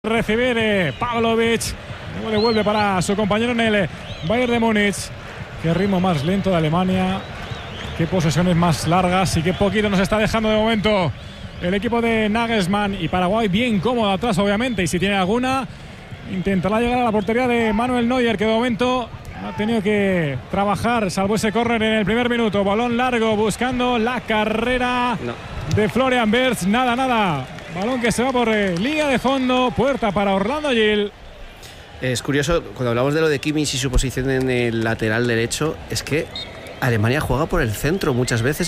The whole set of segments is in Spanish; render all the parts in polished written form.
recibir Pavlovic. Luego devuelve para su compañero en el Bayern de Múnich. Qué ritmo más lento de Alemania, qué posesiones más largas y qué poquito nos está dejando de momento el equipo de Nagelsmann. Y Paraguay bien cómodo atrás, obviamente, y si tiene alguna intentará llegar a la portería de Manuel Neuer, que de momento ha tenido que trabajar, salvo ese córner en el primer minuto. Balón largo buscando la carrera de Florian Wirtz. Nada. Balón que se va por línea de fondo, puerta para Orlando Gil. Es curioso, cuando hablamos de lo de Kimmich y su posición en el lateral derecho, es que Alemania juega por el centro muchas veces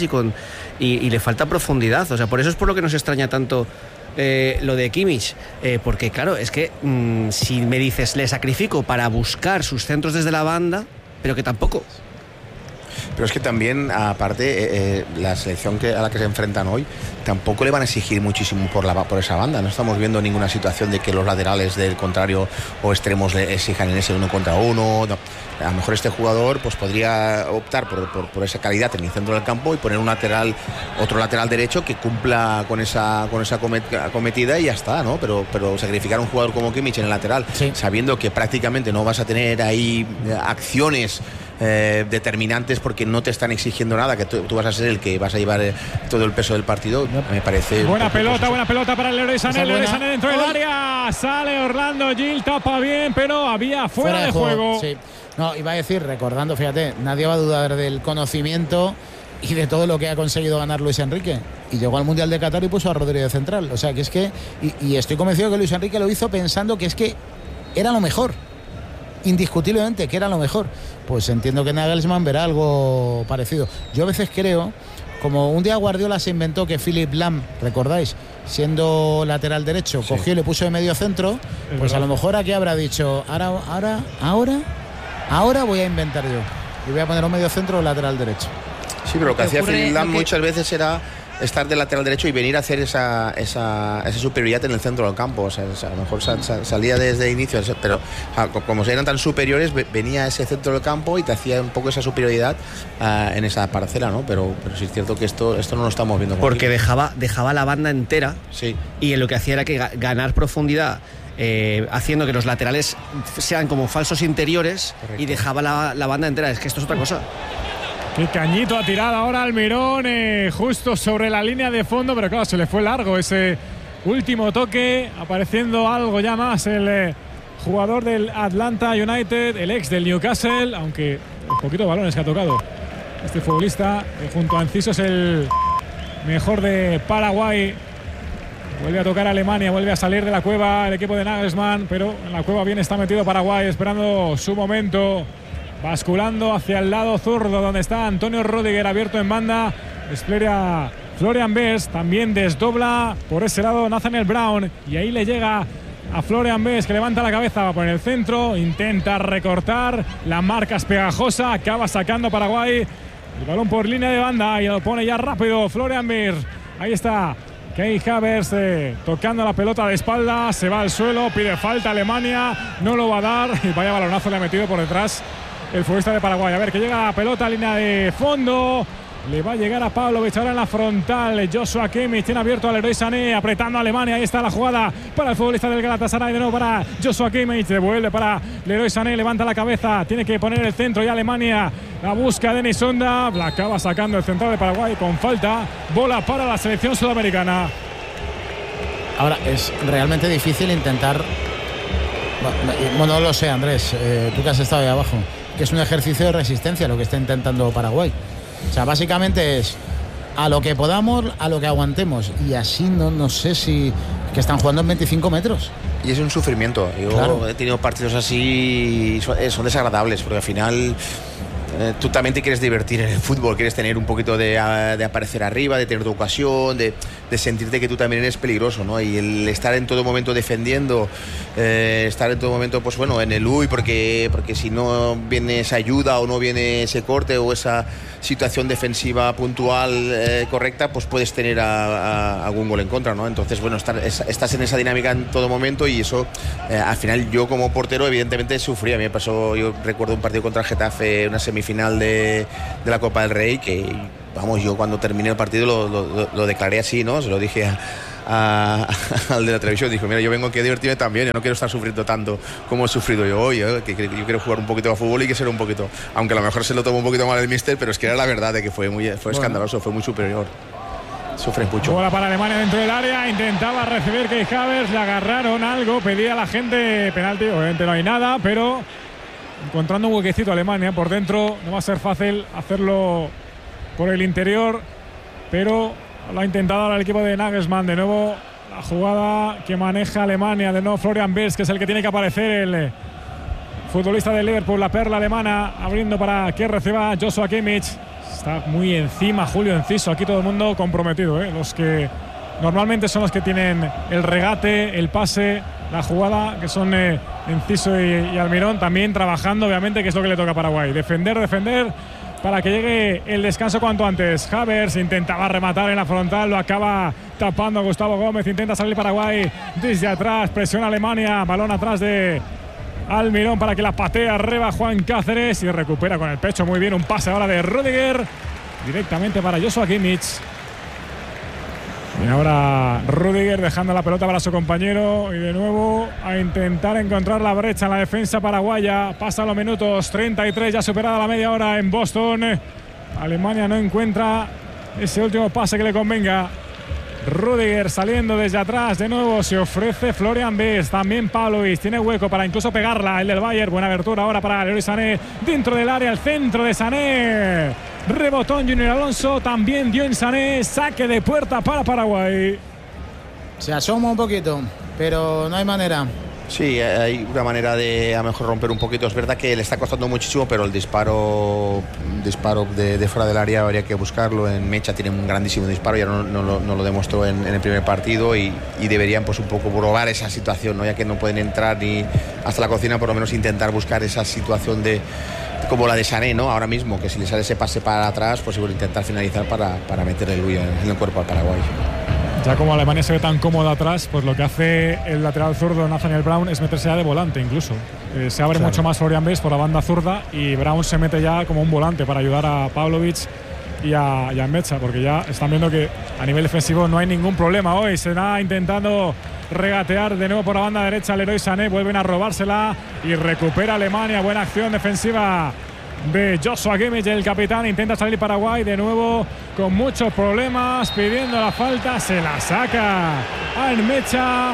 y le falta profundidad. O sea, por eso es por lo que nos extraña tanto lo de Kimmich. Porque claro, es que si me dices, le sacrifico para buscar sus centros desde la banda, pero que tampoco. Pero es que también, aparte, la selección a la que se enfrentan hoy tampoco le van a exigir muchísimo por esa banda. No estamos viendo ninguna situación de que los laterales del contrario o extremos le exijan en ese 1 contra 1. No. A lo mejor este jugador pues podría optar por esa calidad en el centro del campo y poner otro lateral derecho que cumpla con esa acometida y ya está, ¿no? Pero sacrificar a un jugador como Kimmich en el lateral, sí, sabiendo que prácticamente no vas a tener ahí acciones determinantes porque no te están exigiendo nada, que tú vas a ser el que vas a llevar todo el peso del partido, me parece buena pelota para el Leroy Sané. Leroy Sané dentro del área, sale Orlando Gil, tapa bien, pero había fuera de juego. Sí. No, iba a decir, recordando, fíjate, nadie va a dudar del conocimiento y de todo lo que ha conseguido ganar Luis Enrique. Y llegó al Mundial de Qatar y puso a Rodri de central. O sea, que es que, y estoy convencido que Luis Enrique lo hizo pensando que es que era lo mejor. Indiscutiblemente que era lo mejor. Pues entiendo que Nagelsmann verá algo parecido. Yo a veces creo, como un día Guardiola se inventó que Philipp Lahm, ¿recordáis? Siendo lateral derecho, sí, cogió y le puso de medio centro, pues a lo mejor aquí habrá dicho, ahora voy a inventar yo y voy a poner un medio centro o lateler derecho. Sí, pero lo que hacía Philipp Lahm muchas veces era estar de lateral derecho y venir a hacer esa superioridad en el centro del campo. O sea, a lo mejor salía desde el inicio, pero como eran tan superiores, venía a ese centro del campo y te hacía un poco esa superioridad en esa parcela, ¿no? Pero sí es cierto que esto no lo estamos viendo. Porque dejaba la banda entera, sí, y lo que hacía era que ganar profundidad, haciendo que los laterales sean como falsos interiores. Correcto. Y dejaba la banda entera. Es que esto es otra cosa. Qué cañito ha tirado ahora Almirón, justo sobre la línea de fondo, pero claro, se le fue largo ese último toque, apareciendo algo ya más el jugador del Atlanta United, el ex del Newcastle, aunque un poquito de balones que ha tocado este futbolista, junto a Enciso es el mejor de Paraguay. Vuelve a tocar Alemania, vuelve a salir de la cueva el equipo de Nagelsmann, pero en la cueva bien está metido Paraguay, esperando su momento. Basculando hacia el lado zurdo, donde está Antonio Rüdiger, abierto en banda. Despliega Florian Wirtz, también desdobla por ese lado Nathaniel Brown. Y ahí le llega a Florian Wirtz, que levanta la cabeza, va por el centro, intenta recortar. La marca es pegajosa, acaba sacando Paraguay. El balón por línea de banda y lo pone ya rápido Florian Wirtz. Ahí está Kai Havertz tocando la pelota de espalda, se va al suelo, pide falta Alemania, no lo va a dar. Y vaya balonazo le ha metido por detrás el futbolista de Paraguay. A ver, que llega la pelota a línea de fondo. Le va a llegar a Pavlovic ahora en la frontal. Joshua Kimmich tiene abierto al Leroy Sané, apretando a Alemania. Ahí está la jugada para el futbolista del Galatasaray. De nuevo para Joshua Kimmich. Devuelve para Leroy Sané, levanta la cabeza. Tiene que poner el centro y Alemania la busca Denis Sonda. La acaba sacando el central de Paraguay con falta. Bola para la selección sudamericana. Ahora, es realmente difícil intentar... Bueno, no lo sé, Andrés. Tú que has estado ahí abajo. Que es un ejercicio de resistencia lo que está intentando Paraguay. O sea, básicamente es a lo que podamos, a lo que aguantemos. Y así no sé si... que están jugando en 25 metros. Y es un sufrimiento. Yo claro, he tenido partidos así, son desagradables, porque al final... tú también te quieres divertir en el fútbol, quieres tener un poquito de aparecer arriba, de tener tu ocasión, de sentirte que tú también eres peligroso, ¿no? Y el estar en todo momento defendiendo, estar en todo momento, pues bueno, en el porque si no viene esa ayuda o no viene ese corte o esa situación defensiva puntual correcta, pues puedes tener algún gol en contra, ¿no? Entonces, bueno, estás en esa dinámica en todo momento y eso, al final yo como portero evidentemente sufrí. A mí me pasó, yo recuerdo un partido contra el Getafe, una semifinal de la Copa del Rey, que vamos, yo cuando terminé el partido lo declaré así, ¿no? Se lo dije al de la televisión. Dijo, mira, yo vengo aquí a divertirme también, yo no quiero estar sufriendo tanto como he sufrido yo hoy, que yo quiero jugar un poquito a fútbol y que ser un poquito, aunque a lo mejor se lo tomó un poquito mal el míster, pero es que era la verdad de que fue escandaloso, fue muy superior. Sufre mucho. Bola para Alemania dentro del área, intentaba recibir Kai Havertz, le agarraron algo, pedía a la gente penalti, obviamente no hay nada, pero encontrando un huequecito a Alemania por dentro, no va a ser fácil hacerlo por el interior, pero lo ha intentado ahora el equipo de Nagelsmann. De nuevo la jugada que maneja Alemania, de nuevo Florian Wirtz, que es el que tiene que aparecer, el futbolista del Liverpool, la perla alemana, abriendo para que reciba Joshua Kimmich. Está muy encima Julio Enciso, aquí todo el mundo comprometido, los que normalmente son los que tienen el regate, el pase, la jugada, que son Enciso y Almirón, también trabajando, obviamente, que es lo que le toca a Paraguay. Defender para que llegue el descanso cuanto antes. Havertz intentaba rematar en la frontal, lo acaba tapando Gustavo Gómez, intenta salir Paraguay desde atrás, presiona Alemania, balón atrás de Almirón para que la patee arriba Juan Cáceres y recupera con el pecho muy bien, un pase ahora de Rüdiger directamente para Joshua Kimmich. Y ahora Rüdiger dejando la pelota para su compañero y de nuevo a intentar encontrar la brecha en la defensa paraguaya. Pasan los minutos 33, ya superada la media hora en Boston. Alemania no encuentra ese último pase que le convenga. Rüdiger saliendo desde atrás, de nuevo se ofrece Florian Wirtz, también Pavlovic, tiene hueco para incluso pegarla, el del Bayern, buena abertura ahora para Leroy Sané, dentro del área, el centro de Sané, rebotón Junior Alonso, también dio en Sané, saque de puerta para Paraguay. Se asoma un poquito, pero no hay manera. Sí, hay una manera de a lo mejor romper un poquito. Es verdad que le está costando muchísimo, pero el disparo de fuera del área habría que buscarlo. En Mecha tiene un grandísimo disparo, ya no lo demostró en el primer partido y deberían pues un poco probar esa situación, ¿no? Ya que no pueden entrar ni hasta la cocina, por lo menos intentar buscar esa situación de como la de Sané, ¿no? Ahora mismo, que si le sale ese pase para atrás, pues intentar finalizar para meterle el en el cuerpo al Paraguay. Ya como Alemania se ve tan cómoda atrás, pues lo que hace el lateral zurdo Nathaniel Brown es meterse ya de volante incluso. Se abre mucho más Florian Wirtz por la banda zurda y Brown se mete ya como un volante para ayudar a Pavlovic y a Mecha, porque ya están viendo que a nivel defensivo no hay ningún problema hoy. Se da intentando regatear de nuevo por la banda derecha Leroy Sané, vuelven a robársela y recupera Alemania. Buena acción defensiva de Joshua Kimmich, el capitán, intenta salir Paraguay de nuevo con muchos problemas, pidiendo la falta, se la saca Mecha,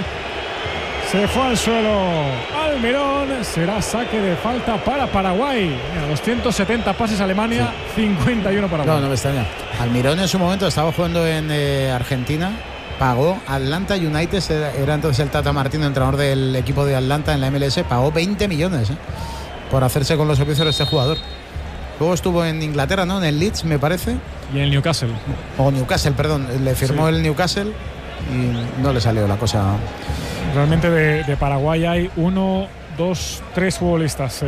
se fue al suelo Almirón, será saque de falta para Paraguay. Mira, 270 pases Alemania, sí. 51 Paraguay. No me extraña. Almirón en su momento estaba jugando en Argentina, pagó Atlanta United, era entonces el Tata Martino, entrenador del equipo de Atlanta en la MLS, pagó 20 millones por hacerse con los servicios de este jugador. Luego estuvo en Inglaterra, ¿no? En el Leeds, me parece. Y en el Newcastle. O Newcastle, perdón. Le firmó el Newcastle y no le salió la cosa. Realmente de Paraguay hay 1, 2, 3 futbolistas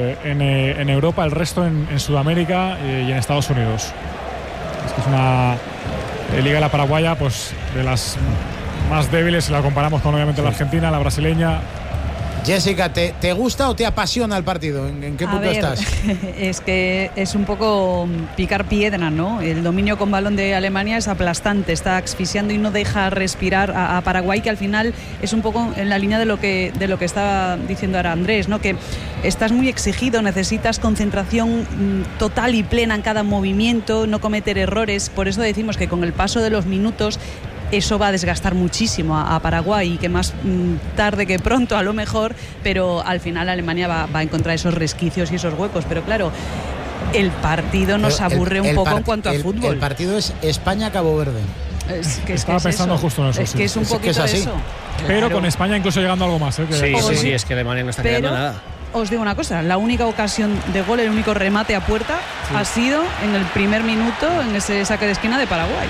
en Europa, el resto en Sudamérica y en Estados Unidos. Es que es una liga, la paraguaya, pues de las más débiles si la comparamos con obviamente la argentina, la brasileña. Jessica, ¿te gusta o te apasiona el partido? ¿En qué punto estás? Es que es un poco picar piedra, ¿no? El dominio con balón de Alemania es aplastante, está asfixiando y no deja respirar a Paraguay, que al final es un poco en la línea de lo que estaba diciendo ahora Andrés, ¿no? Que estás muy exigido, necesitas concentración total y plena en cada movimiento, no cometer errores. Por eso decimos que con el paso de los minutos eso va a desgastar muchísimo a Paraguay y que más tarde que pronto a lo mejor, pero al final Alemania va a encontrar esos resquicios y esos huecos. Pero claro, el partido nos aburre un poco en cuanto a fútbol. El partido es España-Cabo Verde. Estaba pensando justo en eso. Es que es un poquito de eso. Pero claro, con España incluso llegando a algo más. Sí, es que Alemania no está quedando nada. Os digo una cosa, la única ocasión de gol, el único remate a puerta ha sido en el primer minuto, en ese saque de esquina de Paraguay.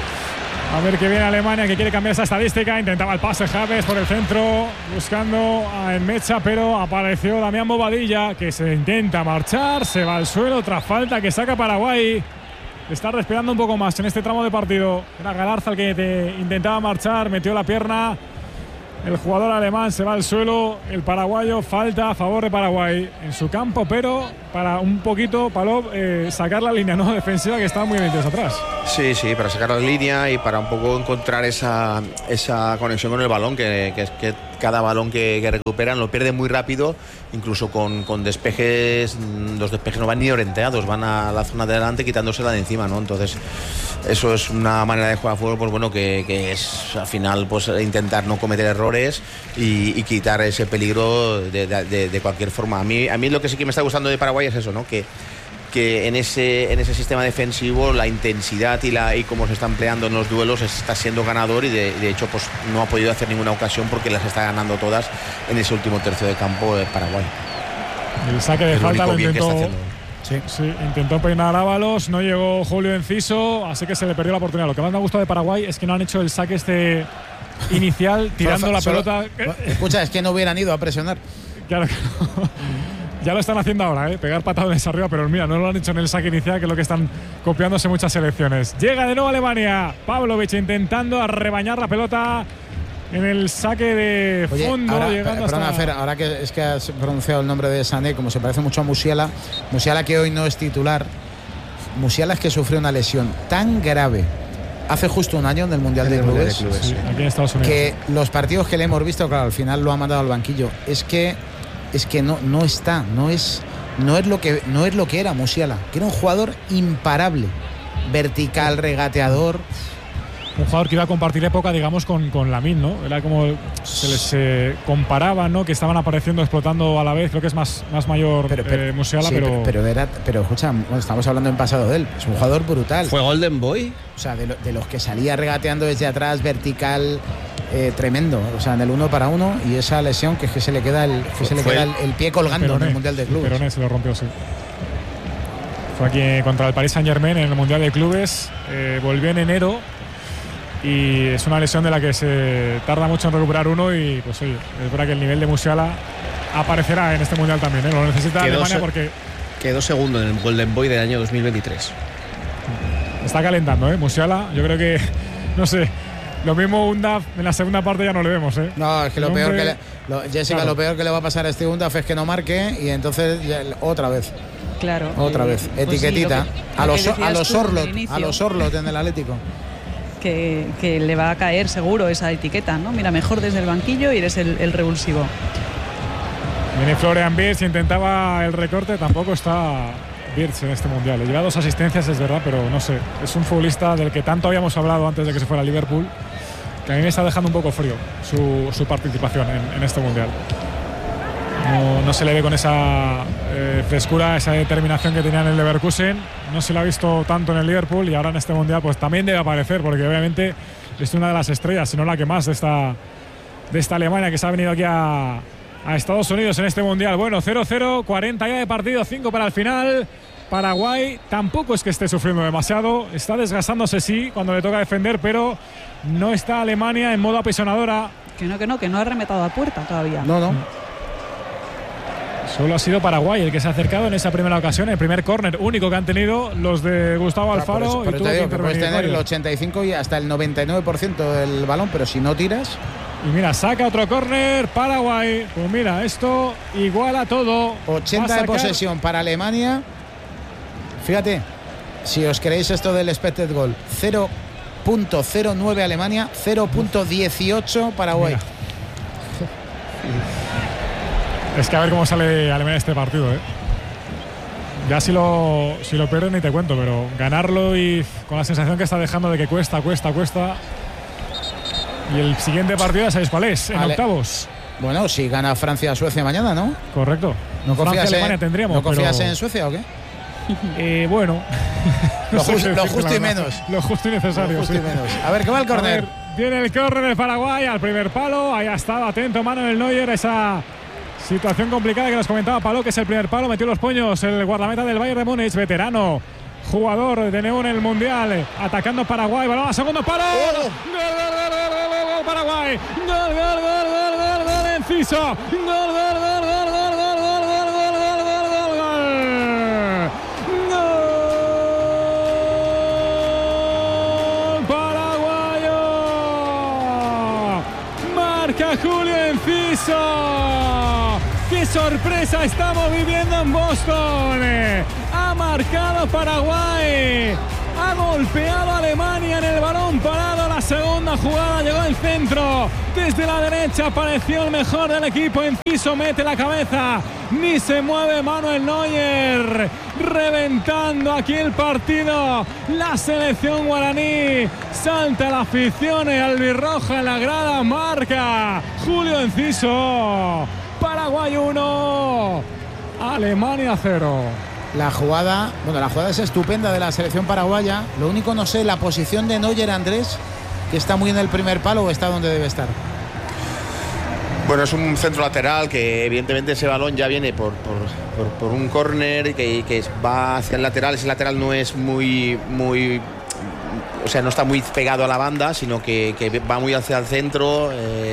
A ver qué viene Alemania, que quiere cambiar esa estadística. Intentaba el pase Havertz por el centro, buscando a Mecha, pero apareció Damián Bobadilla, que se intenta marchar, se va al suelo, otra falta que saca Paraguay. Está respirando un poco más en este tramo de partido. Era Galarza el que intentaba marchar, metió la pierna El jugador alemán se va al suelo, el paraguayo, falta a favor de Paraguay en su campo, pero para un poquito, Palop, sacar la línea no defensiva que estaba muy metidos atrás. Sí, para sacar la línea y para un poco encontrar esa conexión con el balón, que es que cada balón que recuperan lo pierden muy rápido, incluso con despejes. Los despejes no van ni orientados, van a la zona de delante quitándosela de encima, ¿no? Entonces eso es una manera de jugar fútbol, pues bueno, que es al final pues intentar no cometer errores y quitar ese peligro de cualquier forma. A mí lo que sí que me está gustando de Paraguay es eso, ¿no? Que en ese sistema defensivo la intensidad y cómo se está empleando en los duelos está siendo ganador, y de hecho pues no ha podido hacer ninguna ocasión porque las está ganando todas en ese último tercio de campo de Paraguay. El saque de falta lo intentó. Sí, intentó peinar Ábalos, no llegó Julio Enciso, así que se le perdió la oportunidad. Lo que más me ha gustado de Paraguay es que no han hecho el saque inicial tirando la pelota. Escucha, es que no hubieran ido a presionar. Claro que no. Ya lo están haciendo ahora, pegar patadas arriba, pero mira, no lo han hecho en el saque inicial, que es lo que están copiándose muchas selecciones. Llega de nuevo Alemania, Pavlovic intentando arrebañar la pelota en el saque de fondo. Ahora, llegando perdona, hasta... Fer, ahora que es que has pronunciado el nombre de Sané, como se parece mucho a Musiala, que hoy no es titular. Musiala es que sufrió una lesión tan grave hace justo un año en el Mundial de Clubes, sí, aquí en Estados Unidos, que los partidos que le hemos visto, claro, al final lo ha mandado al banquillo. Es que no está, no es lo que era Musiala, que era un jugador imparable, vertical, regateador. Un jugador que iba a compartir época, digamos, con Lamine, ¿no? Era como se les comparaba, ¿no? Que estaban apareciendo, explotando a la vez. Creo que es más mayor Musiala, sí, pero escucha, bueno, estamos hablando en pasado de él. Es un jugador brutal. ¿Fue Golden Boy? O sea, de los que salía regateando desde atrás, vertical, tremendo. O sea, en el 1 para 1, y esa lesión que es que se le queda el pie colgando en el Mundial de Clubes. Peroné se lo rompió, sí. Fue aquí contra el Paris Saint-Germain en el Mundial de Clubes. Volvió en enero. Y es una lesión de la que se tarda mucho en recuperar uno, y pues oye, es verdad que el nivel de Musiala aparecerá en este Mundial también, lo necesita Alemania porque quedó segundo en el Golden Boy del año 2023. Está calentando, Musiala. Yo creo que, no sé, lo mismo Undaf en la segunda parte ya no le vemos, No, es que lo peor que le va a pasar a este Undaf es que no marque, y entonces otra vez. Claro. Otra vez, etiquetita. Pues a los Orlot en el Atlético. Que le va a caer seguro esa etiqueta, ¿no? Mira, mejor desde el banquillo y eres el revulsivo. Viene Florian Wirtz, intentaba el recorte, tampoco está Wirtz en este Mundial. Le lleva 2 asistencias, es verdad, pero no sé, es un futbolista del que tanto habíamos hablado antes de que se fuera a Liverpool, que a mí me está dejando un poco frío su participación en este Mundial. No se le ve con esa frescura, esa determinación que tenía en el Leverkusen. No se le ha visto tanto en el Liverpool, y ahora en este Mundial pues también debe aparecer, porque obviamente es una de las estrellas, si no la que más, de esta Alemania, que se ha venido aquí a Estados Unidos en este Mundial. Bueno, 0-0, 40 ya de partido, 5 para el final. Paraguay tampoco es que esté sufriendo demasiado, está desgastándose sí cuando le toca defender, pero no está Alemania en modo apisonadora. Que no ha rematado a puerta todavía. No. Solo ha sido Paraguay el que se ha acercado en esa primera ocasión, el primer córner único que han tenido los de Gustavo Alfaro. Por eso te digo que puedes tener el 85 y hasta el 99% del balón, pero si no tiras. Y mira, saca otro córner Paraguay. Pues mira, esto iguala todo. 80 de posesión para Alemania. Fíjate, si os creéis esto del expected goal, 0.09 Alemania, 0.18 Paraguay. Es que a ver cómo sale Alemania este partido, Ya si lo pierden ni te cuento, pero ganarlo y con la sensación que está dejando de que cuesta. Y el siguiente partido ya sabéis cuál es, en octavos. Bueno, si gana Francia-Suecia mañana, ¿no? Correcto. ¿No confías Alemania tendríamos? ¿No confías en Suecia o qué? Bueno. Lo justo y menos. Lo justo y necesario. Lo justo y menos. A ver, ¿qué va el córner? Viene el córner de Paraguay al primer palo. Ahí ha estado atento Manuel Neuer, esa situación complicada que nos comentaba Paló, que es el primer palo. Metió los puños el guardameta del Bayern de Múnich, veterano, jugador de nuevo en el Mundial, atacando Paraguay. Balón a segundo palo. ¡Gol, Paraguay! ¡Gol, Enciso! ¡Gol! Paraguayo. Marca Julio Enciso. ¡Qué sorpresa estamos viviendo en Boston! Ha marcado Paraguay. Ha golpeado a Alemania en el balón parado. La segunda jugada llegó al centro. Desde la derecha apareció el mejor del equipo. Enciso mete la cabeza. Ni se mueve Manuel Neuer. Reventando aquí el partido. La selección guaraní. Salta la afición albirroja en la grada. Marca Julio Enciso. Paraguay 1. Alemania 0. La jugada es estupenda de la selección paraguaya. Lo único, no sé, la posición de Neuer, Andrés, que está muy en el primer palo o está donde debe estar. Bueno, es un centro lateral que evidentemente ese balón ya viene por un córner que va hacia el lateral. Ese lateral no es muy o sea, no está muy pegado a la banda, sino que va muy hacia el centro,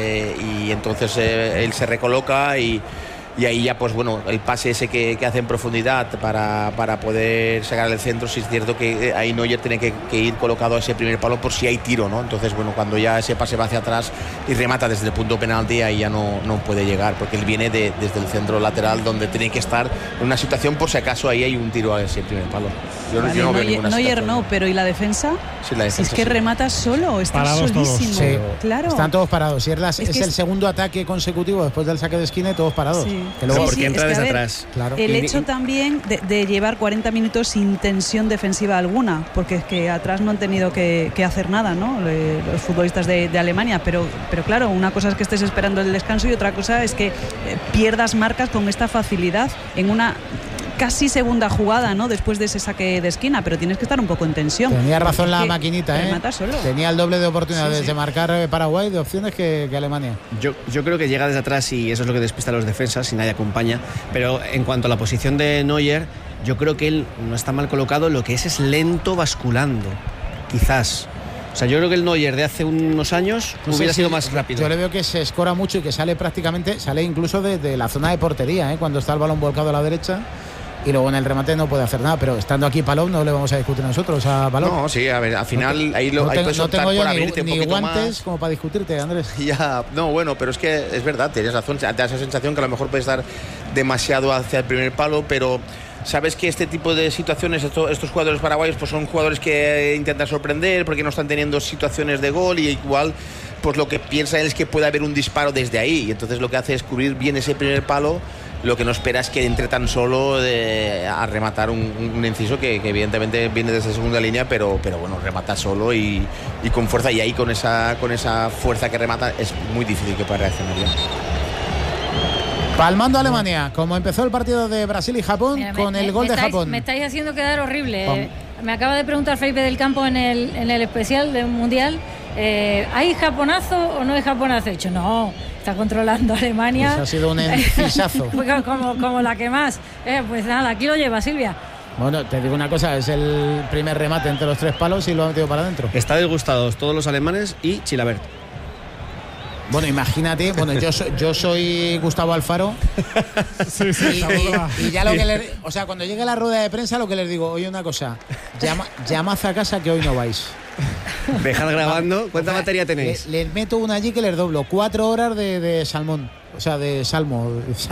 y entonces él se recoloca y ahí ya, pues bueno, el pase ese que hace en profundidad para poder sacar el centro. Sí es cierto que ahí Neuer tiene que ir colocado a ese primer palo por si hay tiro, ¿no? Entonces, bueno, cuando ya ese pase va hacia atrás y remata desde el punto penalti, ahí ya no puede llegar, porque él viene desde el centro lateral, donde tiene que estar en una situación por si acaso ahí hay un tiro a ese primer palo. Yo no veo ninguna Neuer situación. No, pero ¿y la defensa? Sí, la defensa, si es que sí. remata solo, está Parados solísimo. Sí, claro. Están todos parados. Si es que el segundo ataque consecutivo después del saque de esquina y todos parados. Sí. Que luego, porque entra es que, desde a ver, atrás. Claro. El hecho también de llevar 40 minutos sin tensión defensiva alguna, porque es que atrás no han tenido que hacer nada, ¿no? Los futbolistas de Alemania, pero claro, una cosa es que estés esperando el descanso y otra cosa es que pierdas marcas con esta facilidad en una casi segunda jugada, ¿no? Después de ese saque de esquina, pero tienes que estar un poco en tensión. Tenía razón la maquinita, ¿eh? Remata solo. Tenía el doble de oportunidades de marcar Paraguay, de opciones que Alemania. Yo creo que llega desde atrás y eso es lo que despista a los defensas y nadie acompaña. Pero en cuanto a la posición de Neuer, yo creo que él no está mal colocado. Lo que es lento basculando, quizás. O sea, yo creo que el Neuer de hace unos años hubiera sido más rápido. Yo le veo que se escora mucho y que sale incluso de la zona de portería, ¿eh? Cuando está el balón volcado a la derecha. Y luego en el remate no puede hacer nada, pero estando aquí Palop no le vamos a discutir nosotros a Palop. No, sí, a ver, al final ahí puedes no optar tengo yo por abrirte ni un poquito guantes más. como para discutirte, Andrés. Ya, no, bueno, pero es que es verdad, tienes razón, te da esa sensación que a lo mejor puede estar demasiado hacia el primer palo, pero sabes que este tipo de situaciones, estos jugadores paraguayos, pues son jugadores que intentan sorprender porque no están teniendo situaciones de gol, y igual pues lo que piensa él es que puede haber un disparo desde ahí, y entonces lo que hace es cubrir bien ese primer palo. Lo que no espera es que entre tan solo a rematar un Enciso que evidentemente viene desde segunda línea, pero bueno, remata solo y con fuerza, y ahí con esa fuerza que remata es muy difícil que pueda reaccionar ya. Palmando a Alemania, como empezó el partido de Brasil y Japón. Mira, con el gol de Japón. Me estáis haciendo quedar horrible. Me acaba de preguntar Felipe del Campo en el especial del Mundial, ¿hay japonazo o no hay japonazo? He dicho, no, está controlando Alemania. Pues ha sido un encisazo. como la que más. Pues nada, aquí lo lleva Silvia. Bueno, te digo una cosa, es el primer remate entre los tres palos y lo ha metido para adentro. Está disgustados todos los alemanes y Chilavert. Bueno, imagínate, yo soy Gustavo Alfaro. Sí, y ya lo que o sea, cuando llegue la rueda de prensa, lo que les digo, oye, una cosa, llamad a casa que hoy no vais. Dejad grabando. ¿Cuánta batería tenéis? Les meto una allí que les doblo 4 horas de salmón. O sea, de salmo.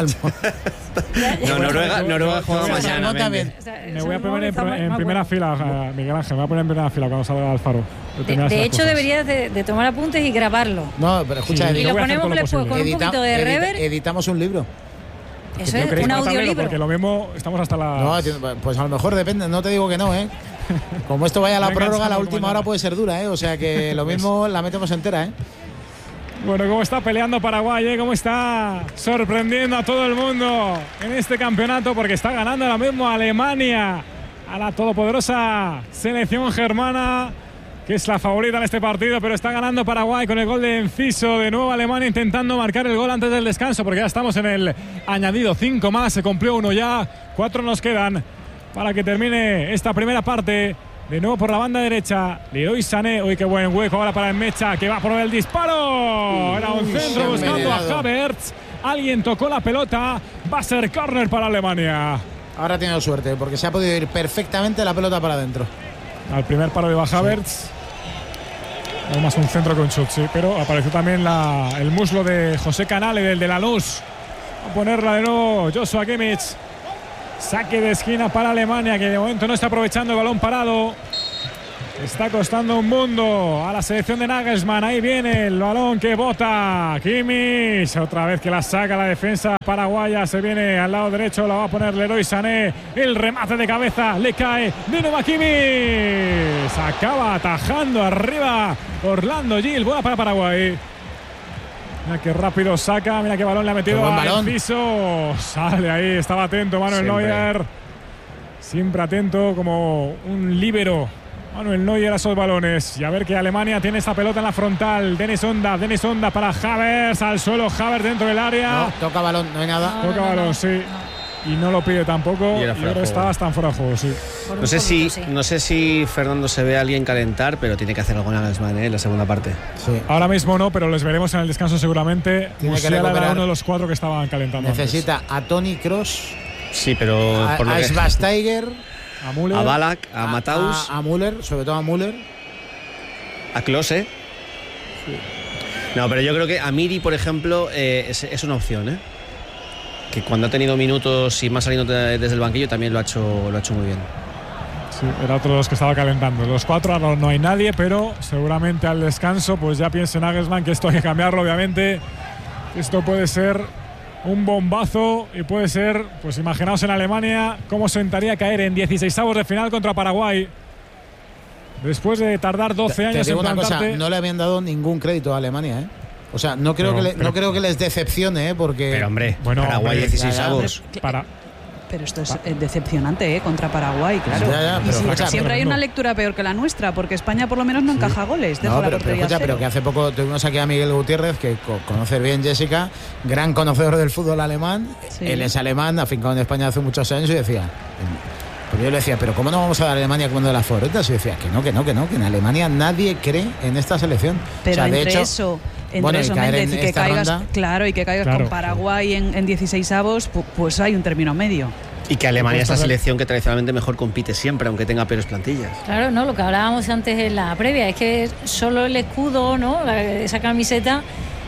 No, Noruega juega mañana. También. Me voy a poner en primera fila, Miguel Ángel. Me voy a poner en primera fila cuando salga Alfaro. De hecho, deberías de tomar apuntes y grabarlo. No, pero escucha, y lo ponemos después con un poquito de reverb. Editamos un libro. Eso es, un audiolibro. Porque lo mismo, estamos hasta la... No, pues a lo mejor depende, no te digo que no, ¿eh? Como esto vaya a la prórroga, la última hora puede ser dura, ¿eh? O sea que lo mismo la metemos entera, ¿eh? Bueno, cómo está peleando Paraguay, cómo está sorprendiendo a todo el mundo en este campeonato, porque está ganando ahora mismo Alemania a la todopoderosa selección germana, que es la favorita en este partido, pero está ganando Paraguay con el gol de Enciso. De nuevo Alemania intentando marcar el gol antes del descanso, porque ya estamos en el añadido. 5 más, se cumplió uno ya, 4 nos quedan para que termine esta primera parte. De nuevo por la banda derecha, Leroy Sané. Uy, qué buen hueco ahora para Mecha, que va por el disparo. Era un centro buscando a Havertz. Alguien tocó la pelota. Va a ser córner para Alemania. Ahora ha tenido suerte, porque se ha podido ir perfectamente la pelota para adentro. Al primer paro de Havertz. O más un centro con chut, sí. Pero apareció también el muslo de José Canale, del de Lanús. A ponerla de nuevo Joshua Kimmich. Saque de esquina para Alemania, que de momento no está aprovechando el balón parado. Está costando un mundo a la selección de Nagelsmann. Ahí viene el balón que bota Kimmich. Otra vez que la saca la defensa paraguaya. Se viene al lado derecho. La va a poner Leroy Sané. El remate de cabeza. Le cae de nuevo a Kimmich. Se acaba atajando arriba Orlando Gil. Buena para Paraguay. Mira qué rápido saca. Mira qué balón le ha metido al piso. Sale ahí. Estaba atento Manuel Neuer. Siempre atento como un líbero. Manuel Neuer a esos balones. Y a ver que Alemania tiene esta pelota en la frontal. Denis Onda para Havertz. Al suelo Havertz dentro del área. No, toca balón, no hay nada. Toca balón, sí. Y no lo pide tampoco. Y ahora está hasta fuera de juego, sí. No sé si Fernando se ve a alguien calentar, pero tiene que hacer algo en Nagelsmann en la segunda parte. Sí. Ahora mismo no, pero les veremos en el descanso seguramente. Musiala era uno de los 4 que estaban calentando. Necesita antes. a Tony Kroos. Sí, pero por a Schweinsteiger. A Müller, a Ballack, a Matthaus, a Müller, sobre todo a Müller, a Klose. Sí. No, pero yo creo que Amiri, por ejemplo, es una opción, ¿eh? Que cuando ha tenido minutos y más saliendo desde el banquillo también lo ha hecho muy bien. Sí, era otro de los que estaba calentando. Los 4 ahora no hay nadie, pero seguramente al descanso pues ya piense Nagelsmann que esto hay que cambiarlo, obviamente. Esto puede ser un bombazo y puede ser, pues imaginaos en Alemania cómo sentaría caer en 16avos de final contra Paraguay después de tardar 12 años te digo en plantarte. Una cosa, no le habían dado ningún crédito a Alemania, ¿eh? O sea, no creo que les decepcione, ¿eh? Porque pero hombre, bueno, Paraguay 16avos. Pero esto es decepcionante, contra Paraguay, claro. Siempre hay una lectura peor que la nuestra, porque España por lo menos no encaja goles. Pero que hace poco tuvimos aquí a Miguel Gutiérrez, que conoce bien Jessica, gran conocedor del fútbol alemán. Sí. Él es alemán, afincado en España hace muchos años, y decía... Porque yo le decía, pero ¿cómo no vamos a dar a Alemania como una de las favoritas? Y decía que no, que en Alemania nadie cree en esta selección. Pero o sea, de hecho, eso, Méndez, y que caigas, y que caigas con Paraguay en 16avos, pues hay un término medio. Y que Alemania es la selección que tradicionalmente mejor compite siempre, aunque tenga peores plantillas. Claro, no, lo que hablábamos antes en la previa es que solo el escudo, ¿no? Esa camiseta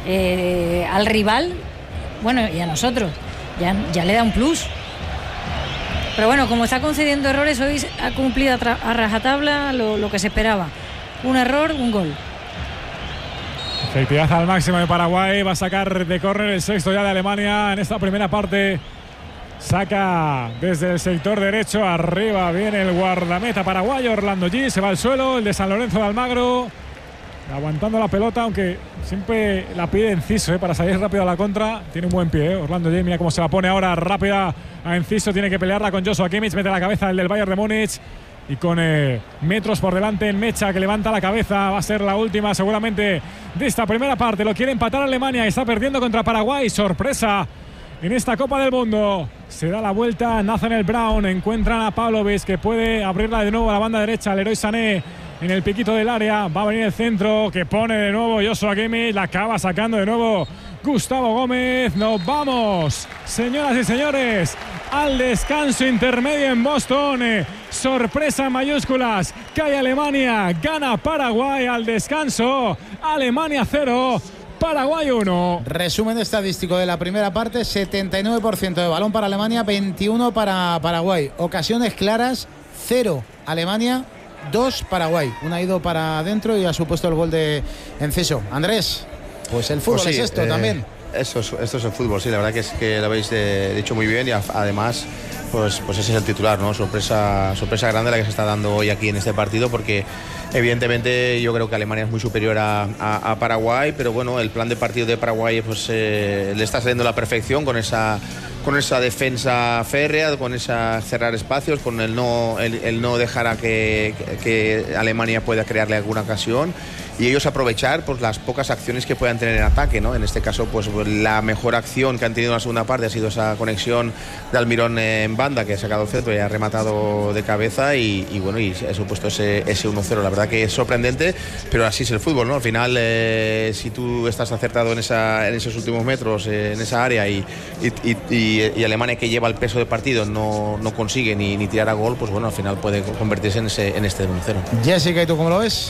al rival, bueno, y a nosotros ya le da un plus. Pero bueno, como está concediendo errores, hoy ha cumplido a rajatabla lo que se esperaba. Un error, un gol. Efectividad al máximo de Paraguay. Va a sacar de córner el sexto ya de Alemania en esta primera parte. Saca desde el sector derecho. Arriba viene el guardameta paraguayo Orlando G. Se va al suelo. El de San Lorenzo de Almagro. Aguantando la pelota, aunque siempre la pide Enciso para salir rápido a la contra. Tiene un buen pie, Orlando G. Mira cómo se la pone ahora rápida a Enciso. Tiene que pelearla con Joshua Kimmich. Mete la cabeza el del Bayern de Múnich. Y con metros por delante en Mecha, que levanta la cabeza. Va a ser la última seguramente de esta primera parte. Lo quiere empatar Alemania. Está perdiendo contra Paraguay. Sorpresa en esta Copa del Mundo. Se da la vuelta Nathaniel Brown. Encuentran a Pavlovic, que puede abrirla de nuevo a la banda derecha. Leroy Sané en el piquito del área. Va a venir el centro, que pone de nuevo Joshua Kimmich. La acaba sacando de nuevo Gustavo Gómez. Nos vamos, señoras y señores, al descanso intermedio en Boston. Sorpresa en mayúsculas. Cae Alemania, gana Paraguay al descanso. Alemania 0, Paraguay 1. Resumen estadístico de la primera parte: 79% de balón para Alemania, 21 para Paraguay. Ocasiones claras, 0 Alemania, 2 Paraguay. Una ha ido para adentro y ha supuesto el gol de Enciso. Andrés, pues el fútbol pues sí, es esto también. Esto es el fútbol, sí, la verdad que es que lo habéis dicho muy bien y además pues ese es el titular, ¿no? Sorpresa grande la que se está dando hoy aquí en este partido, porque evidentemente yo creo que Alemania es muy superior a Paraguay, pero bueno, el plan de partido de Paraguay pues le está saliendo a la perfección con esa defensa férrea, con esa cerrar espacios, con el no dejar a que Alemania pueda crearle alguna ocasión y ellos aprovechar pues las pocas acciones que puedan tener en ataque, ¿no? En este caso pues la mejor acción que han tenido en la segunda parte ha sido esa conexión de Almirón en banda, que ha sacado el centro y ha rematado de cabeza y bueno, y ha supuesto ese 1-0. La verdad que es sorprendente, pero así es el fútbol, ¿no? Al final si tú estás acertado en esos últimos metros, en esa área y Alemania, que lleva el peso del partido, no consigue ni tirar a gol, pues bueno, al final puede convertirse en este 1-0. Jessica, ¿y tú cómo lo ves?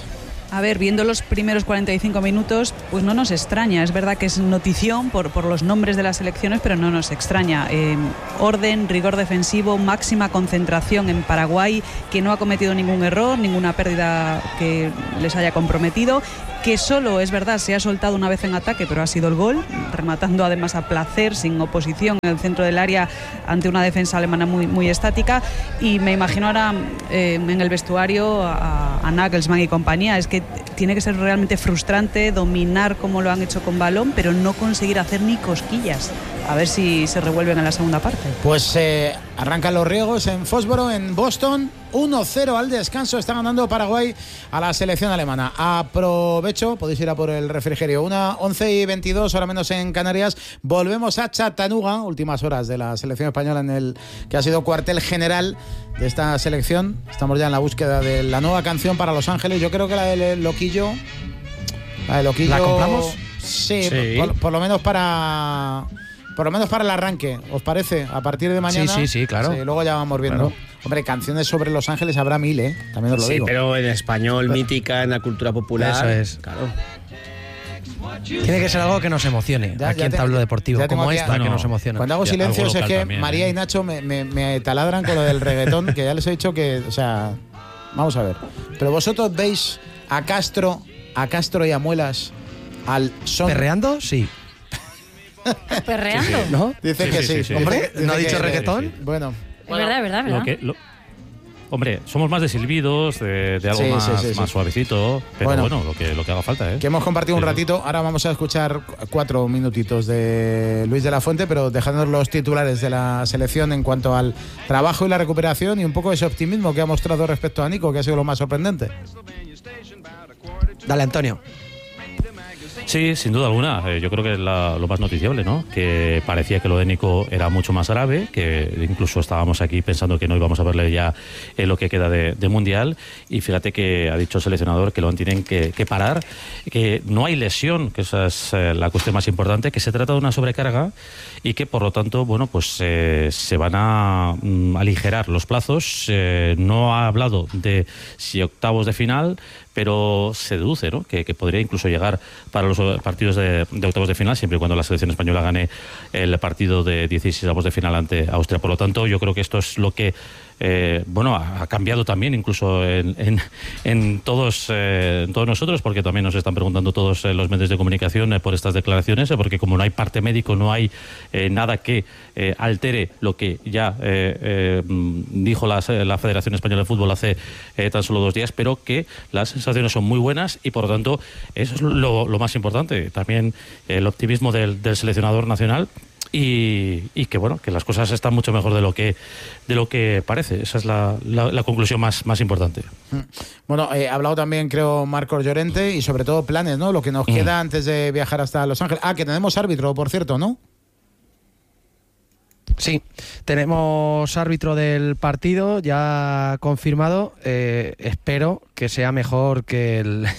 A ver, viendo los primeros 45 minutos, pues no nos extraña. Es verdad que es notición por los nombres de las selecciones, pero no nos extraña. Orden, rigor defensivo, máxima concentración en Paraguay, que no ha cometido ningún error, ninguna pérdida que les haya comprometido, que solo, es verdad, se ha soltado una vez en ataque, pero ha sido el gol, rematando además a placer, sin oposición en el centro del área ante una defensa alemana muy estática. Y me imagino ahora en el vestuario a Nagelsmann y compañía. Es que tiene que ser realmente frustrante dominar como lo han hecho con balón, pero no conseguir hacer ni cosquillas. A ver si se revuelven en la segunda parte. Pues arrancan los riegos en Foxboro, en Boston. 1-0 al descanso. Está ganando Paraguay a la selección alemana. Aprovecho, podéis ir a por el refrigerio. 11:22, hora menos en Canarias. Volvemos a Chattanooga, últimas horas de la selección española en el que ha sido cuartel general de esta selección. Estamos ya en la búsqueda de la nueva canción para Los Ángeles. Yo creo que la de Loquillo. ¿La compramos? Sí. Por lo menos para el arranque, ¿os parece? A partir de mañana. Sí, claro. Sí, luego ya vamos viendo. Claro. Hombre, canciones sobre Los Ángeles habrá 1000, también os lo digo. Sí, pero en español, mítica, en la cultura popular. Eso es. Claro. Tiene que ser algo que nos emocione aquí en Tablo Deportivo, como esta, que nos emociona. Cuando hago silencios es que también, María y Nacho me taladran con lo del reggaetón, que ya les he dicho que, o sea, vamos a ver. Pero vosotros veis a Castro y a Muelas al son... ¿Perreando? Sí. ¿Perreando? ¿No? Dice que sí. Hombre, ¿no ha dicho que, reggaetón? Sí. Bueno. Es verdad. Hombre, somos más de silbidos, de algo más suavecito, pero bueno, lo que haga falta, Que hemos compartido un ratito. Ahora vamos a escuchar 4 minutitos de Luis de la Fuente, pero dejándonos los titulares de la selección en cuanto al trabajo y la recuperación y un poco ese optimismo que ha mostrado respecto a Nico, que ha sido lo más sorprendente. Dale, Antonio. Sí, sin duda alguna. Yo creo que es lo más noticiable, ¿no? Que parecía que lo de Nico era mucho más grave, que incluso estábamos aquí pensando que no íbamos a verle ya en lo que queda de Mundial. Y fíjate que ha dicho el seleccionador que lo tienen que parar, que no hay lesión, que esa es la cuestión más importante, que se trata de una sobrecarga y que por lo tanto, bueno, pues se van a aligerar los plazos. No ha hablado de si octavos de final, pero se deduce, ¿no?, que podría incluso llegar para los partidos de octavos de final, siempre y cuando la selección española gane el partido de 16avos de final ante Austria. Por lo tanto, yo creo que esto es lo que ha cambiado también incluso en todos nosotros, porque también nos están preguntando todos los medios de comunicación por estas declaraciones, porque como no hay parte médico, no hay nada que altere lo que ya dijo la Federación Española de Fútbol hace tan solo 2 días, pero que las sensaciones son muy buenas y por lo tanto eso es lo más importante. También el optimismo del seleccionador nacional. Y que bueno, que las cosas están mucho mejor de lo que parece. Esa es la conclusión más importante. Bueno, ha hablado también, creo, Marcos Llorente, y sobre todo planes, ¿no? Lo que nos queda antes de viajar hasta Los Ángeles. Que tenemos árbitro, por cierto, ¿no? Sí, tenemos árbitro del partido ya confirmado. Espero que sea mejor que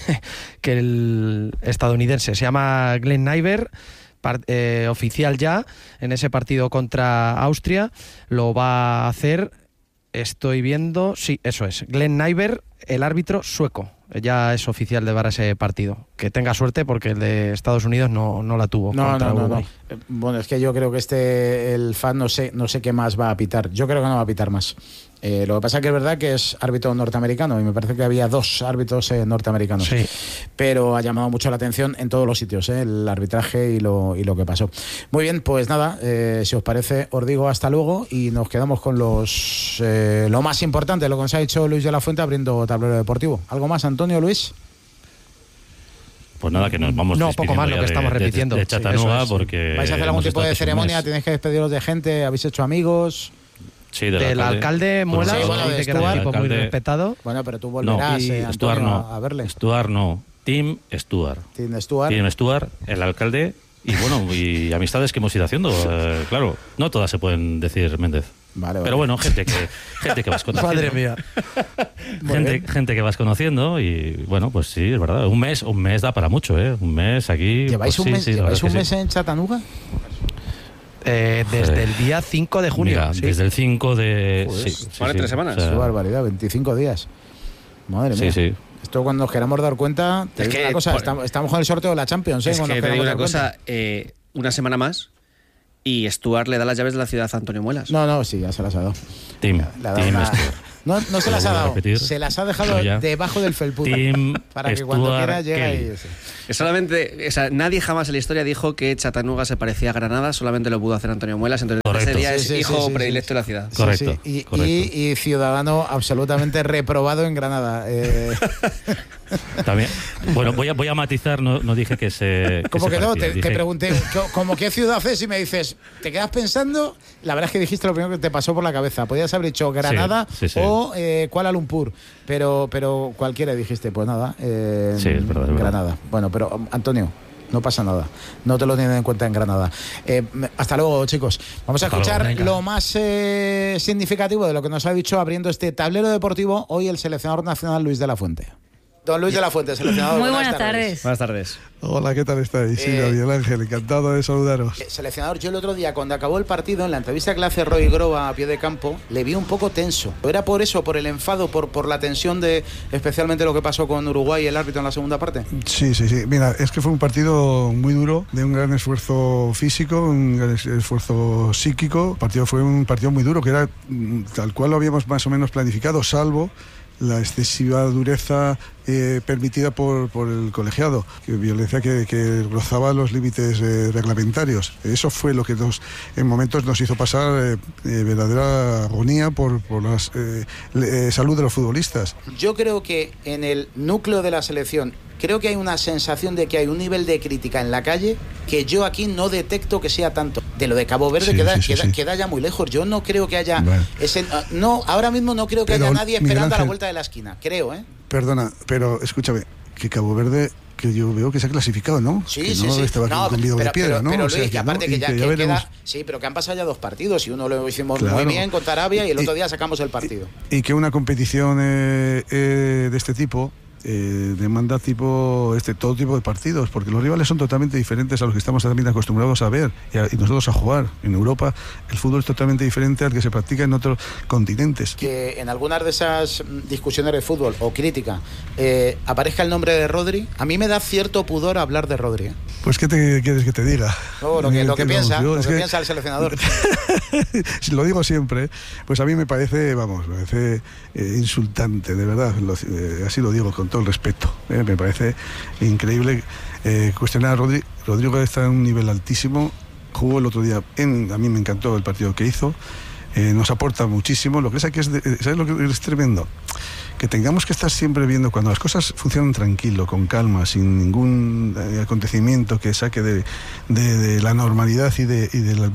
el estadounidense. Se llama Glenn Nyberg. Oficial ya en ese partido contra Austria, lo va a hacer, estoy viendo, sí, eso es, Glenn Nyberg, el árbitro sueco, ya es oficial de para ese partido. Que tenga suerte porque el de Estados Unidos no la tuvo. No. Bueno, es que yo creo que el FAD no sé qué más va a pitar. Yo creo que no va a pitar más. Lo que pasa es que es verdad que es árbitro norteamericano y me parece que había 2 árbitros norteamericanos. Sí. Pero ha llamado mucho la atención en todos los sitios, el arbitraje y lo que pasó. Muy bien, pues nada, si os parece, os digo hasta luego y nos quedamos con lo más importante, lo que nos ha dicho Luis de la Fuente abriendo Tablero Deportivo. ¿Algo más, Antonio, Luis? Pues nada, que nos vamos poco más lo que estamos repitiendo. De Chattanooga, porque ¿vais a hacer algún tipo de ceremonia? ¿Tenéis que despediros de gente? ¿Habéis hecho amigos? Sí, del alcalde Muelas, dice que era un tipo muy respetado. Bueno, pero tú volverás, Antonio, a verle. Stuart no. Tim Stuart, el alcalde. Y bueno, y amistades que hemos ido haciendo. Claro, no todas se pueden decir, Méndez. Vale. Pero bueno, gente que vas conociendo. Madre mía. gente que vas conociendo y bueno, pues sí, es verdad. Un mes da para mucho, ¿eh? Un mes aquí. ¿Lleváis pues, un mes en Chattanooga? Desde el día 5 de junio. Mira, desde el 5 de... Vale, 3 semanas. Qué barbaridad, 25 días. Madre mía. Sí. Esto cuando nos queramos dar cuenta, te digo una cosa, estamos con el sorteo de la Champions. Es que te digo una cosa, una semana más y Stuart le da las llaves de la ciudad a Antonio Muelas. No, sí, ya se las ha dado. Team No se las ha dado, se las ha dejado debajo del felpudo para que cuando quiera llegue y solamente, nadie jamás en la historia dijo que Chattanooga se parecía a Granada, solamente lo pudo hacer Antonio Muelas, entonces ese día es hijo predilecto de la ciudad. Correcto. Y ciudadano absolutamente reprobado en Granada. También. Bueno, voy a matizar, no dije que se. Como que no, te dije... pregunté, ¿cómo qué ciudad es? Y me dices, ¿te quedas pensando? La verdad es que dijiste lo primero que te pasó por la cabeza. Podías haber dicho Granada o Kuala Lumpur, pero cualquiera dijiste, pues nada, sí, es verdad, Granada. Bueno, pero Antonio, no pasa nada, no te lo tienen en cuenta en Granada. Hasta luego, chicos. Vamos a escuchar lo más significativo de lo que nos ha dicho abriendo este tablero deportivo hoy el seleccionador nacional Luis de la Fuente. Don Luis de la Fuente, seleccionador. Muy buenas tardes. Buenas tardes. Hola, ¿qué tal estáis? Sí, Miguel Ángel, encantado de saludaros. Seleccionador, yo el otro día, cuando acabó el partido, en la entrevista que le hace Roy Groba a pie de campo, le vi un poco tenso. ¿Era por eso, por el enfado, por la tensión de especialmente lo que pasó con Uruguay y el árbitro en la segunda parte? Sí. Mira, es que fue un partido muy duro, de un gran esfuerzo físico, un gran esfuerzo psíquico. Fue un partido muy duro, que era tal cual lo habíamos más o menos planificado, salvo la excesiva dureza permitida por el colegiado, violencia que rozaba los límites reglamentarios. Eso fue lo que en momentos nos hizo pasar verdadera agonía por la salud de los futbolistas. Yo creo que en el núcleo de la selección creo que hay una sensación de que hay un nivel de crítica en la calle que yo aquí no detecto que sea tanto. De lo de Cabo Verde queda ya muy lejos. Yo no creo que haya ahora mismo no creo que haya nadie esperando a la vuelta de la esquina, creo, Perdona, pero escúchame, que Cabo Verde, que yo veo que se ha clasificado, ¿no? Sí. Estaba con Vido de piedra, ¿no? Pero Luis, que aparte que ya queda... Sí, pero que han pasado ya 2 partidos y uno lo hicimos muy bien contra Arabia y el otro día sacamos el partido. Y que una competición de este tipo demanda todo tipo de partidos, porque los rivales son totalmente diferentes a los que estamos también acostumbrados a ver y nosotros a jugar. En Europa el fútbol es totalmente diferente al que se practica en otros continentes. Que en algunas de esas discusiones de fútbol o crítica aparezca el nombre de Rodri, a mí me da cierto pudor hablar de Rodri. Pues ¿qué quieres que te diga? Lo que piensa el seleccionador. Lo digo siempre, pues a mí me parece insultante, de verdad, así lo digo con todo el respeto. Me parece increíble cuestionar a Rodrigo. Rodrigo está en un nivel altísimo, jugó el otro día, a mí me encantó el partido que hizo, nos aporta muchísimo. Lo que es ¿sabes lo que es tremendo? Que tengamos que estar siempre viendo cuando las cosas funcionan tranquilo, con calma, sin ningún acontecimiento que saque de la normalidad y de la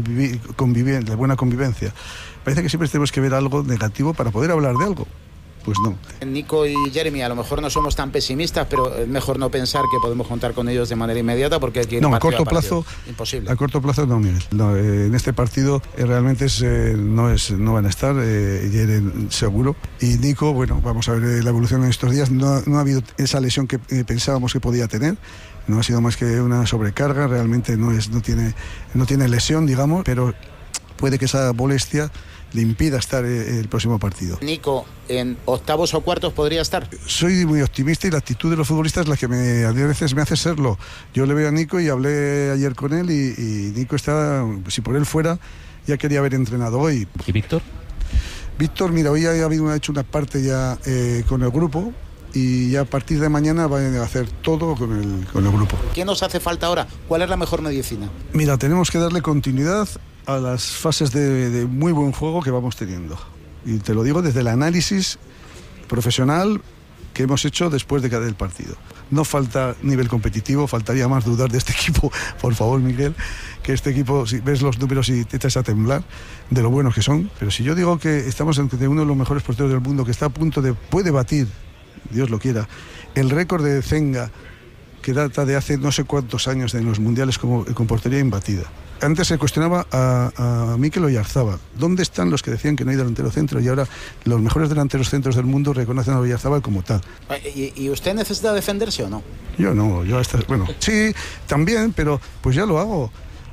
buena convivencia. Parece que siempre tenemos que ver algo negativo para poder hablar de algo. Pues no. Nico y Jeremy, a lo mejor no somos tan pesimistas, pero es mejor no pensar que podemos contar con ellos de manera inmediata porque a corto plazo imposible. A corto plazo no, Miguel. No, en este partido realmente no van a estar, Jeremy seguro. Y Nico, bueno, vamos a ver la evolución en estos días. No ha habido esa lesión que pensábamos que podía tener. No ha sido más que una sobrecarga, realmente no tiene lesión, digamos, pero puede que esa molestia le impida estar el próximo partido. Nico, ¿en octavos o cuartos podría estar? Soy muy optimista y la actitud de los futbolistas es la que a veces me hace serlo. Yo le veo a Nico y hablé ayer con él y Nico está, si por él fuera, ya quería haber entrenado hoy. ¿Y Víctor? Víctor, mira, hoy ha hecho una parte ya con el grupo y ya a partir de mañana van a hacer todo con el grupo. ¿Qué nos hace falta ahora? ¿Cuál es la mejor medicina? Mira, tenemos que darle continuidad a las fases de muy buen juego que vamos teniendo. Y te lo digo desde el análisis profesional que hemos hecho después de cada partido. No falta nivel competitivo, faltaría más dudar de este equipo, por favor, Miguel, que este equipo, si ves los números y te echas a temblar de lo buenos que son. Pero si yo digo que estamos ante uno de los mejores porteros del mundo, que está a punto puede batir, Dios lo quiera, el récord de Zenga, que data de hace no sé cuántos años en los mundiales con portería imbatida. Antes se cuestionaba a Mikel Oyarzabal. ¿Dónde están los que decían que no hay delantero centro? Y ahora los mejores delanteros centros del mundo reconocen a Oyarzabal como tal. ¿Y usted necesita defenderse o no? Yo no, bueno, sí, también, pero pues ya lo hago.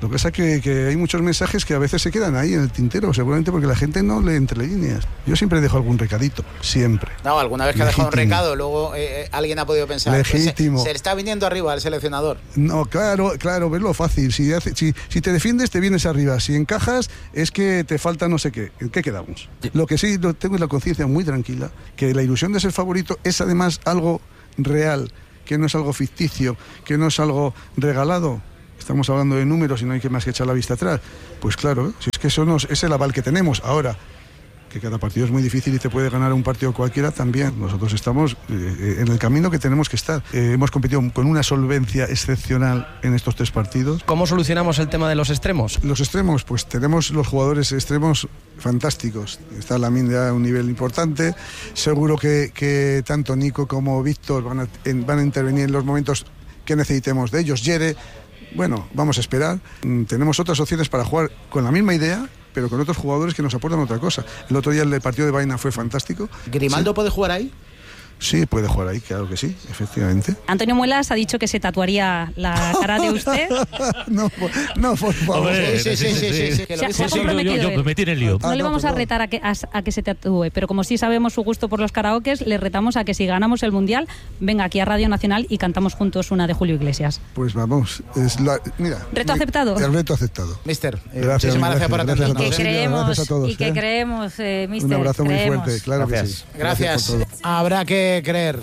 Lo que pasa es que hay muchos mensajes que a veces se quedan ahí en el tintero, seguramente porque la gente no lee entre líneas. Yo siempre dejo algún recadito, siempre. No, alguna vez que ha dejado un recado, luego alguien ha podido pensar legítimo. Se le está viniendo arriba al seleccionador. No, claro, verlo fácil. Si te defiendes, te vienes arriba. Si encajas, es que te falta no sé qué. ¿En qué quedamos? Lo que sí tengo es la conciencia muy tranquila, que la ilusión de ser favorito es además algo real, que no es algo ficticio, que no es algo regalado. Estamos hablando de números y no hay que más que echar la vista atrás. Pues claro, si es que eso es el aval que tenemos. Ahora, que cada partido es muy difícil y te puede ganar un partido cualquiera también. Nosotros estamos en el camino que tenemos que estar. Hemos competido con una solvencia excepcional en estos 3 partidos. ¿Cómo solucionamos el tema de los extremos? Los extremos, pues tenemos los jugadores extremos fantásticos. Está Lamine a un nivel importante. Seguro que tanto Nico como Víctor van a intervenir en los momentos que necesitemos de ellos. Yere, bueno, vamos a esperar. Tenemos otras opciones para jugar con la misma idea, pero con otros jugadores que nos aportan otra cosa. El otro día el partido de Baena fue fantástico. ¿Grimaldo puede jugar ahí? Sí, puede jugar ahí, claro que sí, efectivamente. Antonio Muelas ha dicho que se tatuaría la cara de usted. No, por favor. Hombre, Sí. Se ha comprometido él. Yo me tiré el lío. No le vamos a retar a que se tatúe, pero como sí sabemos su gusto por los karaokes, le retamos a que si ganamos el Mundial, venga aquí a Radio Nacional y cantamos juntos una de Julio Iglesias. Pues vamos, mira. ¿Reto aceptado? El reto aceptado. Mister, Gracias, muchísimas gracias por atendernos. Gracias a todos. Mister. Un abrazo muy fuerte, claro Gracias. que sí. Gracias. por todo. Habrá que creer.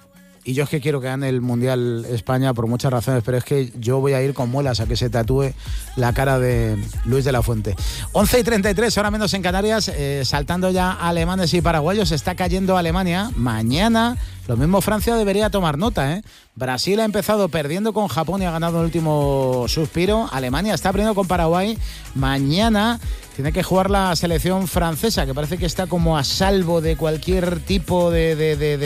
Y yo es que quiero que gane el Mundial España por muchas razones, pero es que yo voy a ir con Muelas a que se tatúe la cara de Luis de la Fuente. 11:33, ahora menos en Canarias, saltando ya alemanes y paraguayos, está cayendo Alemania. Mañana, lo mismo Francia debería tomar nota, ¿eh? Brasil ha empezado perdiendo con Japón y ha ganado el último suspiro. Alemania está perdiendo con Paraguay. Mañana tiene que jugar la selección francesa, que parece que está como a salvo de cualquier tipo de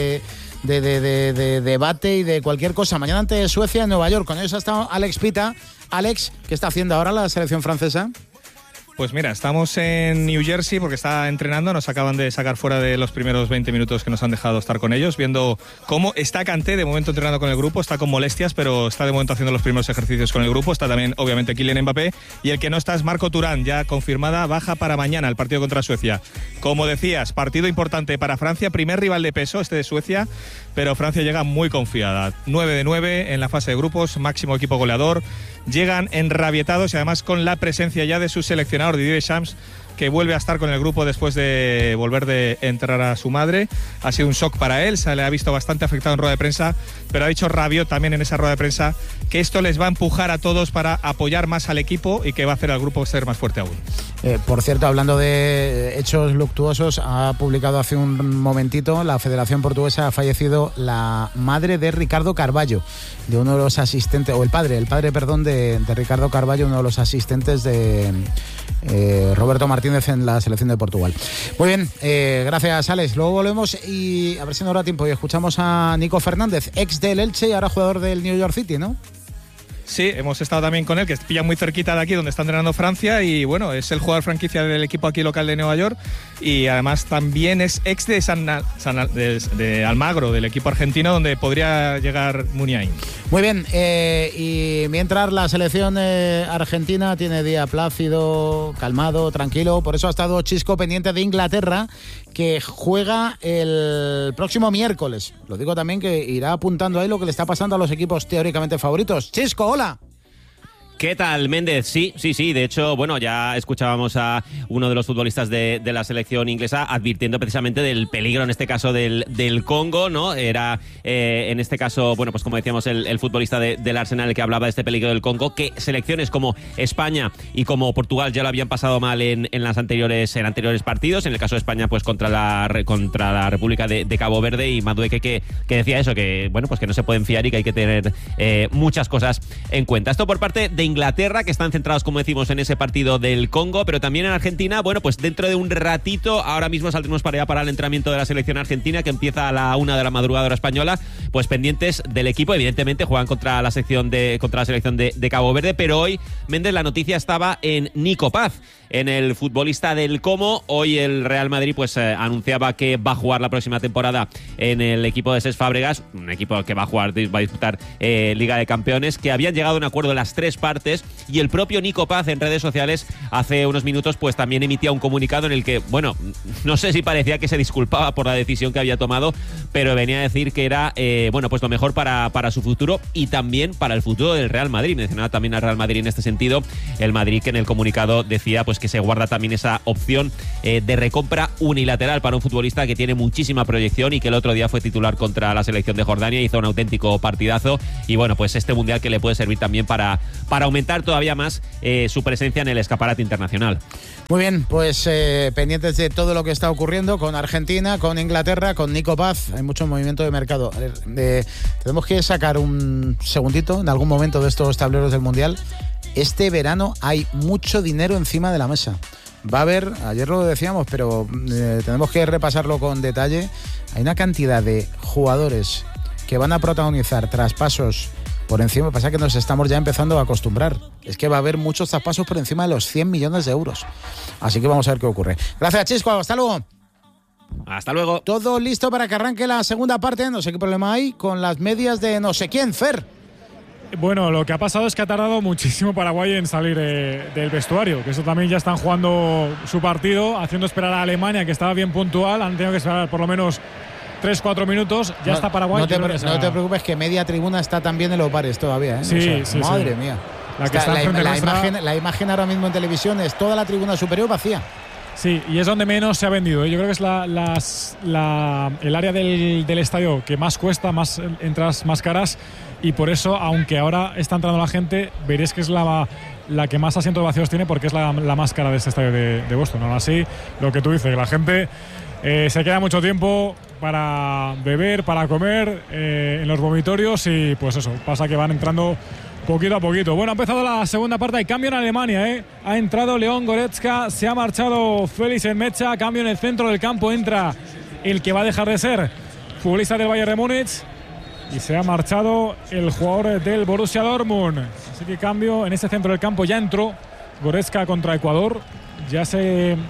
debate y de cualquier cosa. Mañana ante Suecia en Nueva York. Con ellos ha estado Alex Pita. Alex, ¿qué está haciendo ahora la selección francesa? Pues mira, estamos en New Jersey porque está entrenando, nos acaban de sacar fuera de los primeros 20 minutos que nos han dejado estar con ellos, viendo cómo está Kanté de momento entrenando con el grupo, está con molestias, pero está de momento haciendo los primeros ejercicios con el grupo, está también obviamente Kylian Mbappé y el que no está es Marco Turán, ya confirmada baja para mañana el partido contra Suecia. Como decías, partido importante para Francia, primer rival de peso este de Suecia, pero Francia llega muy confiada, 9 de 9 en la fase de grupos, máximo equipo goleador, llegan enrabietados y además con la presencia ya de su seleccionador Didier Deschamps, que vuelve a estar con el grupo después de volver de enterrar a su madre. Ha sido un shock para él, se le ha visto bastante afectado en rueda de prensa, pero ha dicho Rabiot también en esa rueda de prensa que esto les va a empujar a todos para apoyar más al equipo y que va a hacer al grupo ser más fuerte aún. Por cierto, hablando de hechos luctuosos, ha publicado hace un momentito, la Federación Portuguesa ha fallecido la madre de Ricardo Carvalho, de uno de los asistentes, o el padre, de Ricardo Carvalho, uno de los asistentes de Roberto Martínez en la selección de Portugal. Muy bien, gracias Alex. Luego volvemos y a ver si nos da tiempo y escuchamos a Nico Fernández, ex del Elche y ahora jugador del New York City, ¿no? Sí, hemos estado también con él, que pilla muy cerquita de aquí donde está entrenando Francia y bueno, es el jugador franquicia del equipo aquí local de Nueva York y además también es ex de Almagro, del equipo argentino donde podría llegar Muniain. Muy bien, y mientras la selección argentina tiene día plácido, calmado, tranquilo, por eso ha estado Chisco pendiente de Inglaterra, que juega el próximo miércoles. Lo digo también que irá apuntando ahí lo que le está pasando a los equipos teóricamente favoritos. Chisco, hola. ¿Qué tal, Méndez? Sí. De hecho, bueno, ya escuchábamos a uno de los futbolistas de la selección inglesa advirtiendo precisamente del peligro, en este caso del Congo, ¿no? Era, en este caso, bueno, pues como decíamos, el futbolista del Arsenal el que hablaba de este peligro del Congo, que selecciones como España y como Portugal ya lo habían pasado mal en anteriores partidos. En el caso de España, pues contra la República de Cabo Verde, y Madueke que decía eso, que bueno, pues que no se pueden fiar y que hay que tener muchas cosas en cuenta. Esto por parte de Inglaterra, que están centrados, como decimos, en ese partido del Congo, pero también en Argentina. Bueno, pues dentro de un ratito, ahora mismo saldremos para allá para el entrenamiento de la selección argentina, que empieza a la 1 de la madrugada hora española, pues pendientes del equipo. Evidentemente juegan contra la selección de Cabo Verde, pero hoy, Méndez, la noticia estaba en Nico Paz, en el futbolista del Como. Hoy el Real Madrid pues anunciaba que va a jugar la próxima temporada en el equipo de Cesc Fábregas, un equipo que va a disputar Liga de Campeones, que habían llegado a un acuerdo las tres partes martes, y el propio Nico Paz en redes sociales hace unos minutos pues también emitía un comunicado en el que, bueno, no sé si parecía que se disculpaba por la decisión que había tomado, pero venía a decir que era bueno, pues lo mejor para su futuro y también para el futuro del Real Madrid. Mencionaba también al Real Madrid en este sentido, el Madrid que en el comunicado decía pues que se guarda también esa opción de recompra unilateral para un futbolista que tiene muchísima proyección y que el otro día fue titular contra la selección de Jordania, hizo un auténtico partidazo y bueno, pues este mundial que le puede servir también para aumentar todavía más su presencia en el escaparate internacional. Muy bien, pues pendientes de todo lo que está ocurriendo con Argentina, con Inglaterra, con Nico Paz. Hay mucho movimiento de mercado. Tenemos que sacar un segundito en algún momento de estos tableros del mundial. Este verano hay mucho dinero encima de la mesa. Va a haber, ayer lo decíamos, pero tenemos que repasarlo con detalle. Hay una cantidad de jugadores que van a protagonizar traspasos por encima. Pasa que nos estamos ya empezando a acostumbrar. Es que va a haber muchos traspasos por encima de los 100 millones de euros. Así que vamos a ver qué ocurre. Gracias, Chisco. Hasta luego. Hasta luego. Todo listo para que arranque la segunda parte. No sé qué problema hay con las medias de no sé quién, Fer. Bueno, lo que ha pasado es que ha tardado muchísimo Paraguay en salir del vestuario, que eso también ya están jugando su partido, haciendo esperar a Alemania, que estaba bien puntual, han tenido que esperar por lo menos 3-4 minutos, ya está Paraguay. No te preocupes, que media tribuna está también en los bares todavía, ¿eh? Sí, o sea, sí, madre sí. mía. La imagen ahora mismo en televisión es toda la tribuna superior vacía. Sí, y es donde menos se ha vendido. Yo creo que es el área del estadio que más cuesta, más entradas más caras, y por eso, aunque ahora está entrando la gente, veréis que es la que más asientos vacíos tiene, porque es la más cara de este estadio de Boston. Aún así, lo que tú dices, que la gente se queda mucho tiempo para beber, para comer en los vomitorios, y pues eso, pasa que van entrando poquito a poquito. Bueno, ha empezado la segunda parte. Hay cambio en Alemania, Ha entrado León Goretzka, se ha marchado Félix Enmecha. Cambio en el centro del campo. Entra el que va a dejar de ser futbolista del Bayern de Múnich y se ha marchado el jugador del Borussia Dortmund. Así que cambio en ese centro del campo. Ya entró Goretzka contra Ecuador. Ya se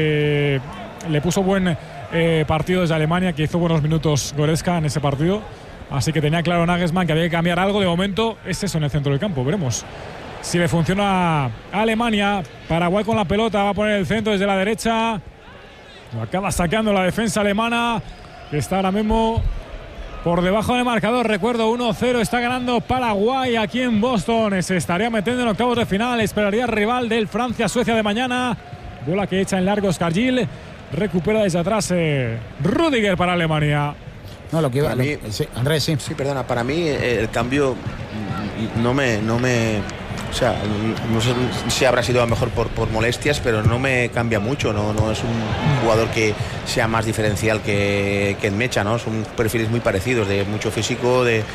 le puso buen partido desde Alemania, que hizo buenos minutos Goretzka en ese partido. Así que tenía claro Nagelsmann que había que cambiar algo. De momento es eso en el centro del campo. Veremos si le funciona a Alemania. Paraguay con la pelota, va a poner el centro desde la derecha. Lo acaba sacando la defensa alemana, que está ahora mismo por debajo del marcador. Recuerdo, 1-0 está ganando Paraguay aquí en Boston. Se estaría metiendo en octavos de final. Esperaría rival del Francia-Suecia de mañana. Bola que echa en largo Oscar Gil. Recupera desde atrás Rüdiger para Alemania. No, lo que iba. Sí, Andrés, sí. Sí, perdona, para mí el cambio no me. O sea, no sé si habrá sido a lo mejor por molestias, pero no me cambia mucho. No es un jugador que sea más diferencial que Enmecha, ¿no? Son perfiles muy parecidos, de mucho físico, de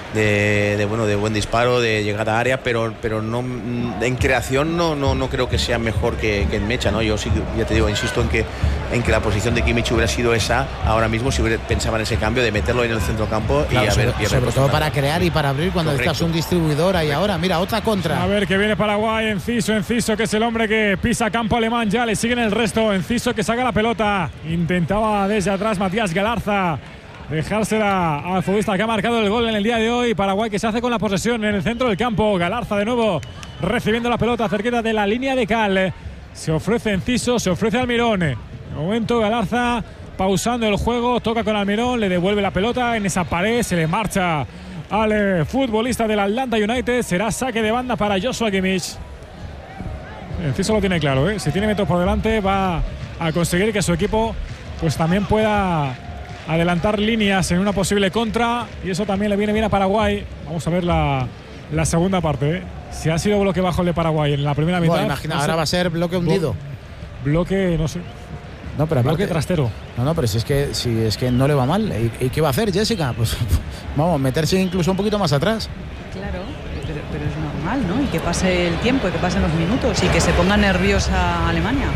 buen disparo, de llegada a área, pero no en creación no creo que sea mejor que Enmecha, ¿no? Yo sí, ya te digo, insisto en que la posición de Kimmich hubiera sido esa ahora mismo, si pensaba en ese cambio de meterlo en el centrocampo, claro, y a ver sobre todo para crear y para abrir cuando estás un distribuidor ahí ahora. Mira, otra contra. A ver que viene Paraguay. Enciso, que es el hombre que pisa campo alemán. Ya le siguen el resto. Enciso, que saca la pelota. Intentaba desde atrás Matías Galarza dejársela al futbolista que ha marcado el gol en el día de hoy. Paraguay que se hace con la posesión en el centro del campo. Galarza de nuevo recibiendo la pelota cerquita de la línea de cal. Se ofrece Enciso, se ofrece Almirón. De momento Galarza pausando el juego, toca con Almirón, le devuelve la pelota en esa pared, se le marcha al futbolista del Atlanta United. Será saque de banda para Joshua Kimmich. Enciso lo tiene claro, Si tiene metros por delante va a conseguir que su equipo pues también pueda adelantar líneas en una posible contra, y eso también le viene bien a Paraguay. Vamos a ver la segunda parte, Si ha sido bloque bajo el de Paraguay en la primera mitad. Bueno, imagina, ahora va a ser bloque hundido. Bloque, no sé. No, pero bloque trastero. No, pero si es que no le va mal. ¿Y qué va a hacer Jessica? Pues vamos, meterse incluso un poquito más atrás. Claro, pero es normal, ¿no? Y que pase el tiempo, y que pasen los minutos, y que se ponga nerviosa Alemania.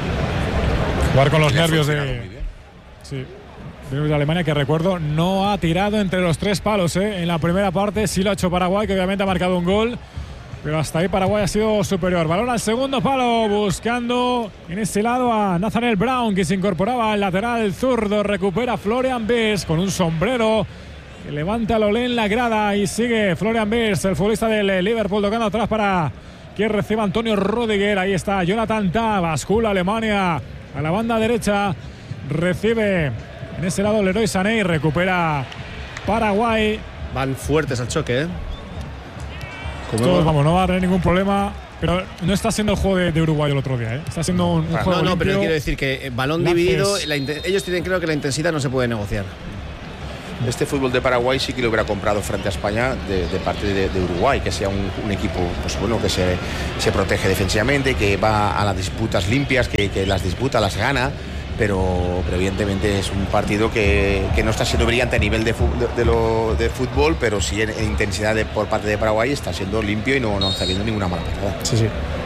Jugar con los nervios de Alemania, que recuerdo no ha tirado entre los tres palos, En la primera parte sí lo ha hecho Paraguay, que obviamente ha marcado un gol, pero hasta ahí Paraguay ha sido superior. Balón al segundo palo, buscando en ese lado a Nathaniel Brown, que se incorporaba al lateral zurdo. Recupera Florian Wirtz con un sombrero que levanta Lolé en la grada y sigue Florian Wirtz, el futbolista del Liverpool, tocando atrás para que reciba Antonio Rüdiger. Ahí está Jonathan Tah, bascula Alemania a la banda derecha, recibe en ese lado Leroy Sané y recupera Paraguay. Van fuertes al choque, ¿eh? Todos, vamos, no va a haber ningún problema. Pero no está siendo el juego de Uruguay el otro día, ¿eh? Está siendo un juego limpio. No, pero quiero decir que balón dividido, ellos tienen, creo que la intensidad no se puede negociar. Este fútbol de Paraguay sí que lo hubiera comprado frente a España de parte de Uruguay, que sea un equipo, pues bueno, que se protege defensivamente, que va a las disputas limpias, que las disputa, las gana. Pero evidentemente es un partido que no está siendo brillante a nivel de fútbol, pero sí en intensidad por parte de Paraguay está siendo limpio y no está viendo ninguna mala pasada. Sí.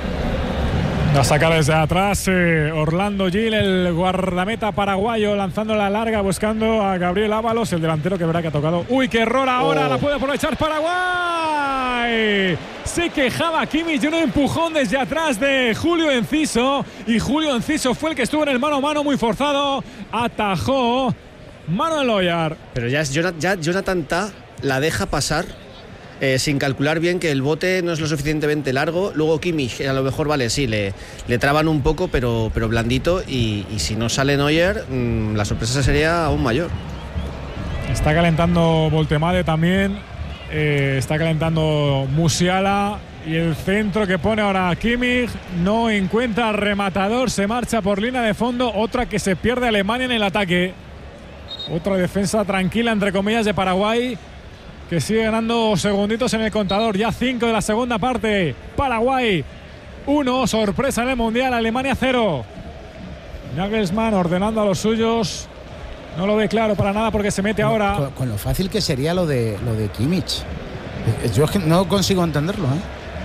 La saca desde atrás Orlando Gil, el guardameta paraguayo, lanzando la larga, buscando a Gabriel Ábalos, el delantero que verá que ha tocado. ¡Uy, qué error ahora! La puede aprovechar Paraguay. Se quejaba Kimmich de un empujón desde atrás de Julio Enciso, y Julio Enciso fue el que estuvo en el mano a mano muy forzado. Atajó Manuel Neuer. Pero ya Jonathan Tah la deja pasar sin calcular bien que el bote no es lo suficientemente largo. Luego Kimmich, a lo mejor vale, sí, le traban un poco, pero blandito, y si no sale Neuer, la sorpresa sería aún mayor. Está calentando Voltemade también, está calentando Musiala, y el centro que pone ahora Kimmich no encuentra rematador, se marcha por línea de fondo. Otra que se pierde Alemania en el ataque, otra defensa tranquila entre comillas de Paraguay, que sigue ganando segunditos en el contador. Ya 5 de la segunda parte. Paraguay 1, sorpresa en el Mundial. Alemania 0. Nagelsmann ordenando a los suyos. No lo ve claro para nada porque se mete ahora. Con lo fácil que sería lo de Kimmich. Yo es que no consigo entenderlo, ¿eh?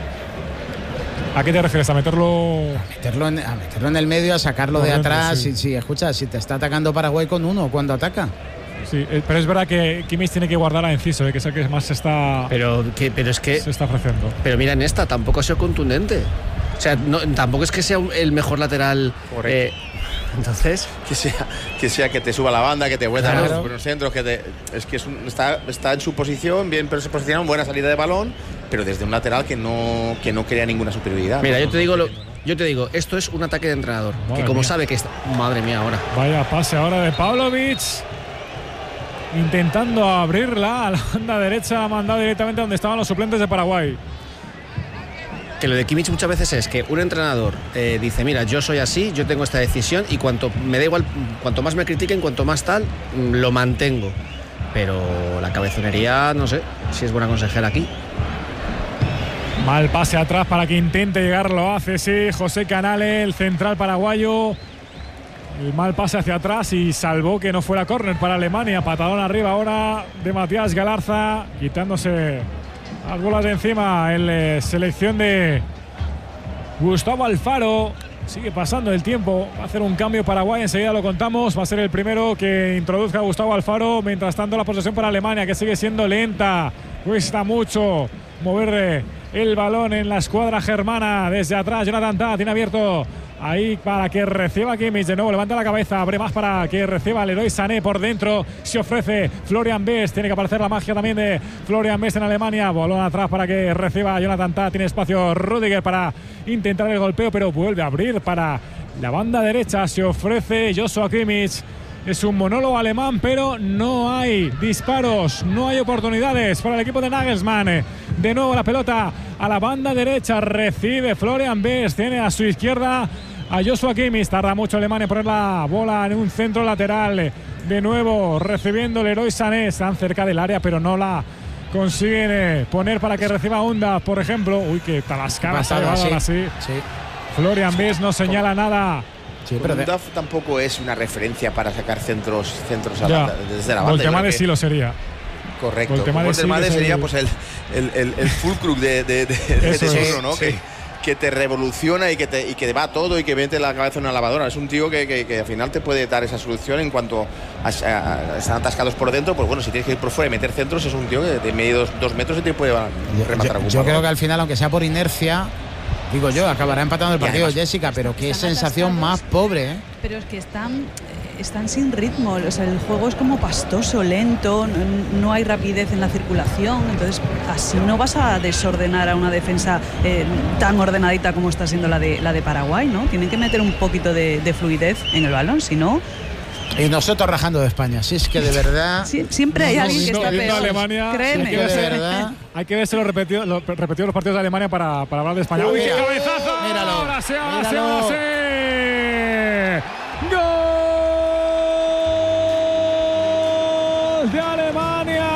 ¿A qué te refieres? ¿A meterlo? A meterlo en el medio, a sacarlo de atrás. Sí. Si escucha, si te está atacando Paraguay con uno cuando ataca. Sí, pero es verdad que Kimmich tiene que guardar a Enciso, que es el que más se está. Pero es que se está ofreciendo. Pero mira, en esta tampoco ha sido contundente. O sea, tampoco es que sea el mejor lateral. Entonces, que sea que te suba la banda, que te vuelva a los centros, está en su posición bien, pero se posiciona en buena salida de balón, pero desde un lateral que no crea ninguna superioridad. Mira, yo te digo, esto es un ataque de entrenador, madre que como mía. Sabe que está. Madre mía, ahora. Vaya pase ahora de Pavlovic. Intentando abrirla a la banda derecha, ha mandado directamente donde estaban los suplentes de Paraguay. Que lo de Kimmich muchas veces es que un entrenador dice, mira, yo soy así, yo tengo esta decisión, y me da igual, cuanto más me critiquen, cuanto más tal, lo mantengo. Pero la cabezonería, no sé si es buena consejera aquí. Mal pase atrás para que intente llegar, lo hace, sí, José Canale, el central paraguayo. El mal pase hacia atrás y salvó que no fuera córner para Alemania. Patadón arriba ahora de Matías Galarza, quitándose las bolas de encima en selección de Gustavo Alfaro. Sigue pasando el tiempo, va a hacer un cambio Paraguay, enseguida lo contamos. Va a ser el primero que introduzca a Gustavo Alfaro. Mientras tanto, la posesión para Alemania, que sigue siendo lenta. Cuesta mucho mover el balón en la escuadra germana. Desde atrás, Jonathan Tah tiene abierto ahí para que reciba Kimmich. De nuevo levanta la cabeza, abre más para que reciba Leroy Sané por dentro. Se ofrece Florian Wirtz. Tiene que aparecer la magia también de Florian Wirtz en Alemania. Balón atrás para que reciba Jonathan Tah. Tiene espacio Rüdiger para intentar el golpeo, pero vuelve a abrir para la banda derecha. Se ofrece Joshua Kimmich. Es un monólogo alemán, pero no hay disparos, no hay oportunidades para el equipo de Nagelsmann. De nuevo la pelota a la banda derecha, recibe Florian Wirtz, tiene a su izquierda a Joshua Kimmich. Tarda mucho Alemania en poner la bola en un centro lateral. De nuevo recibiendo Leroy Sané, están cerca del área, pero no la consiguen poner para que reciba Onda, por ejemplo. Uy, que Talascada se ha llevado ahora sí. Florian Wirtz no señala nada. Sí, pero Duff tampoco es una referencia para sacar centros desde la banda. Voltemade sí lo sería. Correcto. Voltemade sería pues el fulcrum de turno, ¿no? Sí. Que te revoluciona y que va todo y que mete la cabeza en una lavadora. Es un tío que al final te puede dar esa solución en cuanto están atascados por dentro. Pues bueno, si tienes que ir por fuera y meter centros, es un tío que de medio 2 metros y te puede rematar algún. Yo creo que al final, aunque sea por inercia, digo yo, acabará empatando el partido Jessica, pero qué sensación más pobre, ¿eh? Pero es que están están sin ritmo, o sea, el juego es como pastoso, lento, no hay rapidez en la circulación, entonces así no vas a desordenar a una defensa tan ordenadita como está siendo la de Paraguay, ¿no? Tienen que meter un poquito de fluidez en el balón, si no... Y nosotros rajando de España, si es que de verdad... Sí, siempre hay alguien que está peor, Alemania, créeme. Sí, de verdad... Hay que verse los repetidos los partidos de Alemania para hablar de España. Uy, ¡Qué mira, cabezazo! míralo, ¡Ahora sí! míralo. ¡Gol de Alemania!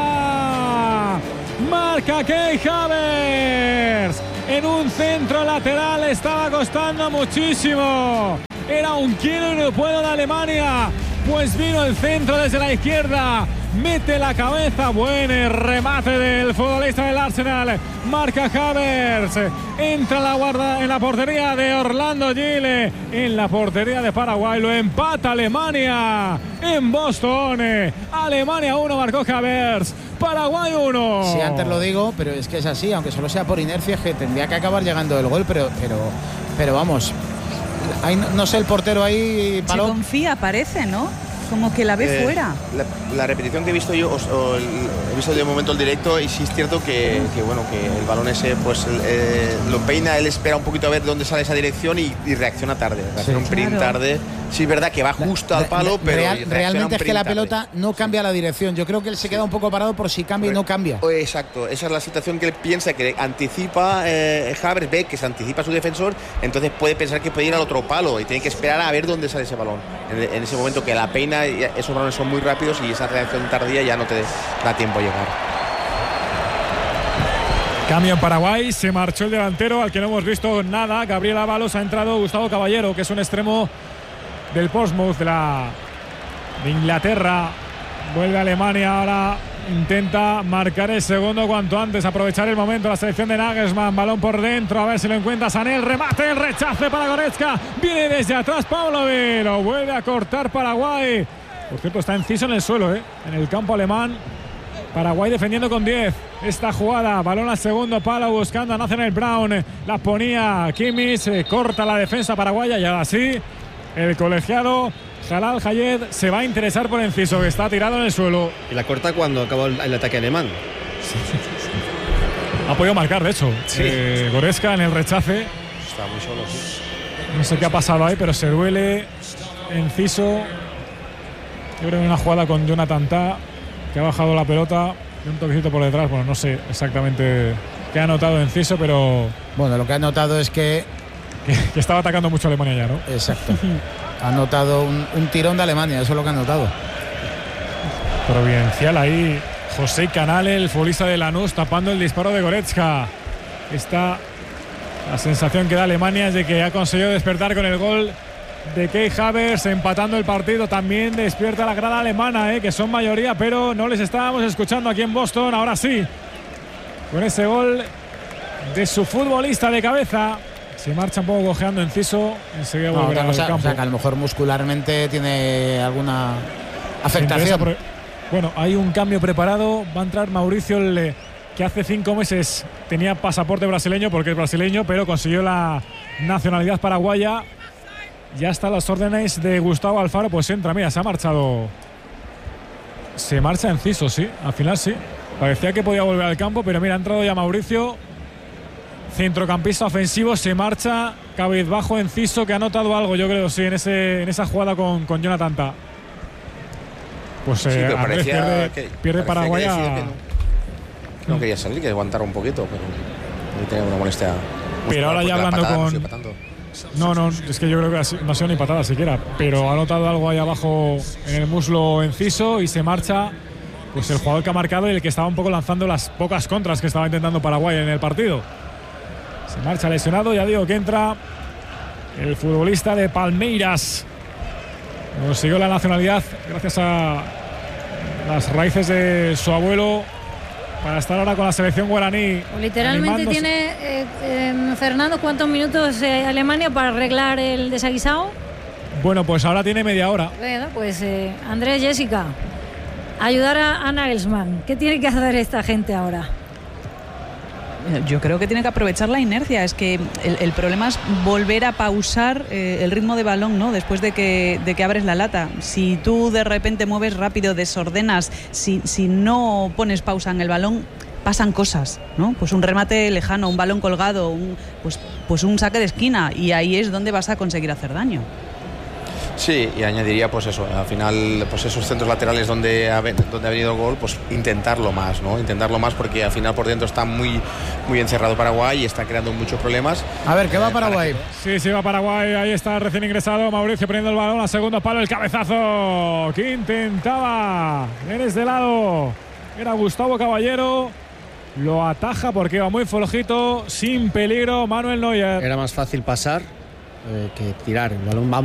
Marca Kai Havertz. En un centro lateral estaba costando muchísimo. Era un kilo y no puedo de Alemania. Pues vino el centro desde la izquierda. Mete la cabeza. Buen remate del futbolista del Arsenal. Marca Havertz. Entra la guarda en la portería de Orlando Gil. En la portería de Paraguay. Lo empata Alemania. En Boston. Alemania 1, marcó Havertz. Paraguay 1. Sí, antes lo digo, pero es que es así. Aunque solo sea por inercia, es que tendría que acabar llegando el gol. Pero vamos. Hay, no sé, el portero ahí... Se confía, parece, ¿no? Como que la ve fuera. La repetición que he visto yo, he visto de momento el directo, y sí es cierto que el balón ese pues lo peina, él espera un poquito a ver dónde sale esa dirección y reacciona tarde, reacciona un pelín tarde. Sí es verdad que va justo al palo, pero realmente es que la tarde. Pelota no cambia la dirección. Yo creo que él se queda un poco parado por si cambia y no cambia. Exacto, esa es la situación que él piensa, que anticipa Havertz, ve que se anticipa su defensor, entonces puede pensar que puede ir al otro palo y tiene que esperar a ver dónde sale ese balón. En ese momento que la peina, esos balones son muy rápidos y esa reacción tardía ya no te da tiempo a llegar. Cambio en Paraguay, se marchó el delantero al que no hemos visto nada. Gabriel Ábalos, ha entrado Gustavo Caballero, que es un extremo del Portsmouth de Inglaterra. Vuelve a Alemania, ahora intenta marcar el segundo cuanto antes, aprovechar el momento la selección de Nagelsmann. Balón por dentro, a ver si lo encuentra Sané. El remate, el rechace para Goretzka. Viene desde atrás Pavlovic, lo vuelve a cortar Paraguay. Por cierto, está Enciso en el suelo, en el campo alemán. Paraguay defendiendo con 10 esta jugada. Balón al segundo palo buscando a Nathaniel Brown. La ponía Kimmich, corta la defensa paraguaya y ahora sí el colegiado Jalal Hayed se va a interesar por Enciso, que está tirado en el suelo. Y la corta cuando acabó el ataque alemán. Sí. Ha podido marcar, de hecho. Sí. Goretzka en el rechace. Está muy solo, sí. No sé qué ha pasado ahí, pero se duele Enciso. Yo creo que una jugada con Jonathan Tah, que ha bajado la pelota y un toquecito por detrás. Bueno, no sé exactamente qué ha notado Enciso, pero... Bueno, lo que ha notado es que estaba atacando mucho a Alemania ya, ¿no? Exacto. Ha notado un tirón de Alemania, eso es lo que ha notado. Providencial ahí. José Canale, el futbolista de Lanús, tapando el disparo de Goretzka. La sensación que da Alemania es de que ha conseguido despertar con el gol de Kai Havertz, empatando el partido. También despierta la grada alemana, que son mayoría, pero no les estábamos escuchando aquí en Boston. Ahora sí, con ese gol de su futbolista de cabeza. Se marcha un poco cojeando Enciso, enseguida volverá al campo. O sea, que a lo mejor muscularmente tiene alguna afectación. Bueno, hay un cambio preparado. Va a entrar Mauricio, que hace 5 meses tenía pasaporte brasileño porque es brasileño, pero consiguió la nacionalidad paraguaya. Ya está a las órdenes de Gustavo Alfaro, pues entra. Mira, se ha marchado. Se marcha Enciso, sí. Al final sí. Parecía que podía volver al campo, pero mira, ha entrado ya Mauricio. Centrocampista ofensivo, se marcha cabizbajo Enciso, que ha notado algo, yo creo, sí, en esa jugada con Jonathan Tah. Pues sí, Andrés pierde Paraguay. Que no quería salir, que aguantara un poquito, pero tenía una molestia. Pero ahora ya hablando con... No, es que yo creo que no ha sido ni patada siquiera, pero ha notado algo ahí abajo en el muslo Enciso y se marcha pues el jugador que ha marcado y el que estaba un poco lanzando las pocas contras que estaba intentando Paraguay en el partido. Se marcha lesionado, ya digo que entra el futbolista de Palmeiras. Consiguió la nacionalidad gracias a las raíces de su abuelo para estar ahora con la selección guaraní. Literalmente tiene Fernando, ¿cuántos minutos Alemania para arreglar el desaguisado? Bueno, pues ahora tiene media hora. Bueno, pues Andrés, Jessica, ayudar a Nagelsmann. ¿Qué tiene que hacer esta gente ahora? Yo creo que tiene que aprovechar la inercia. Es que el problema es volver a pausar el ritmo de balón, ¿no? Después de que abres la lata. Si tú de repente mueves rápido, desordenas, si no pones pausa en el balón, pasan cosas, ¿no? Pues un remate lejano, un balón colgado, pues un saque de esquina, y ahí es donde vas a conseguir hacer daño. Sí, y añadiría pues eso, al final pues esos centros laterales donde ha venido el gol, pues intentarlo más, ¿no? Intentarlo más, porque al final por dentro está muy encerrado Paraguay y está creando muchos problemas. A ver, ¿qué va Paraguay? Sí, va Paraguay, ahí está recién ingresado Mauricio poniendo el balón a segundo palo, el cabezazo que intentaba en este lado era Gustavo Caballero, lo ataja porque iba muy flojito, sin peligro Manuel Neuer. Era más fácil pasar que tirar, el balón va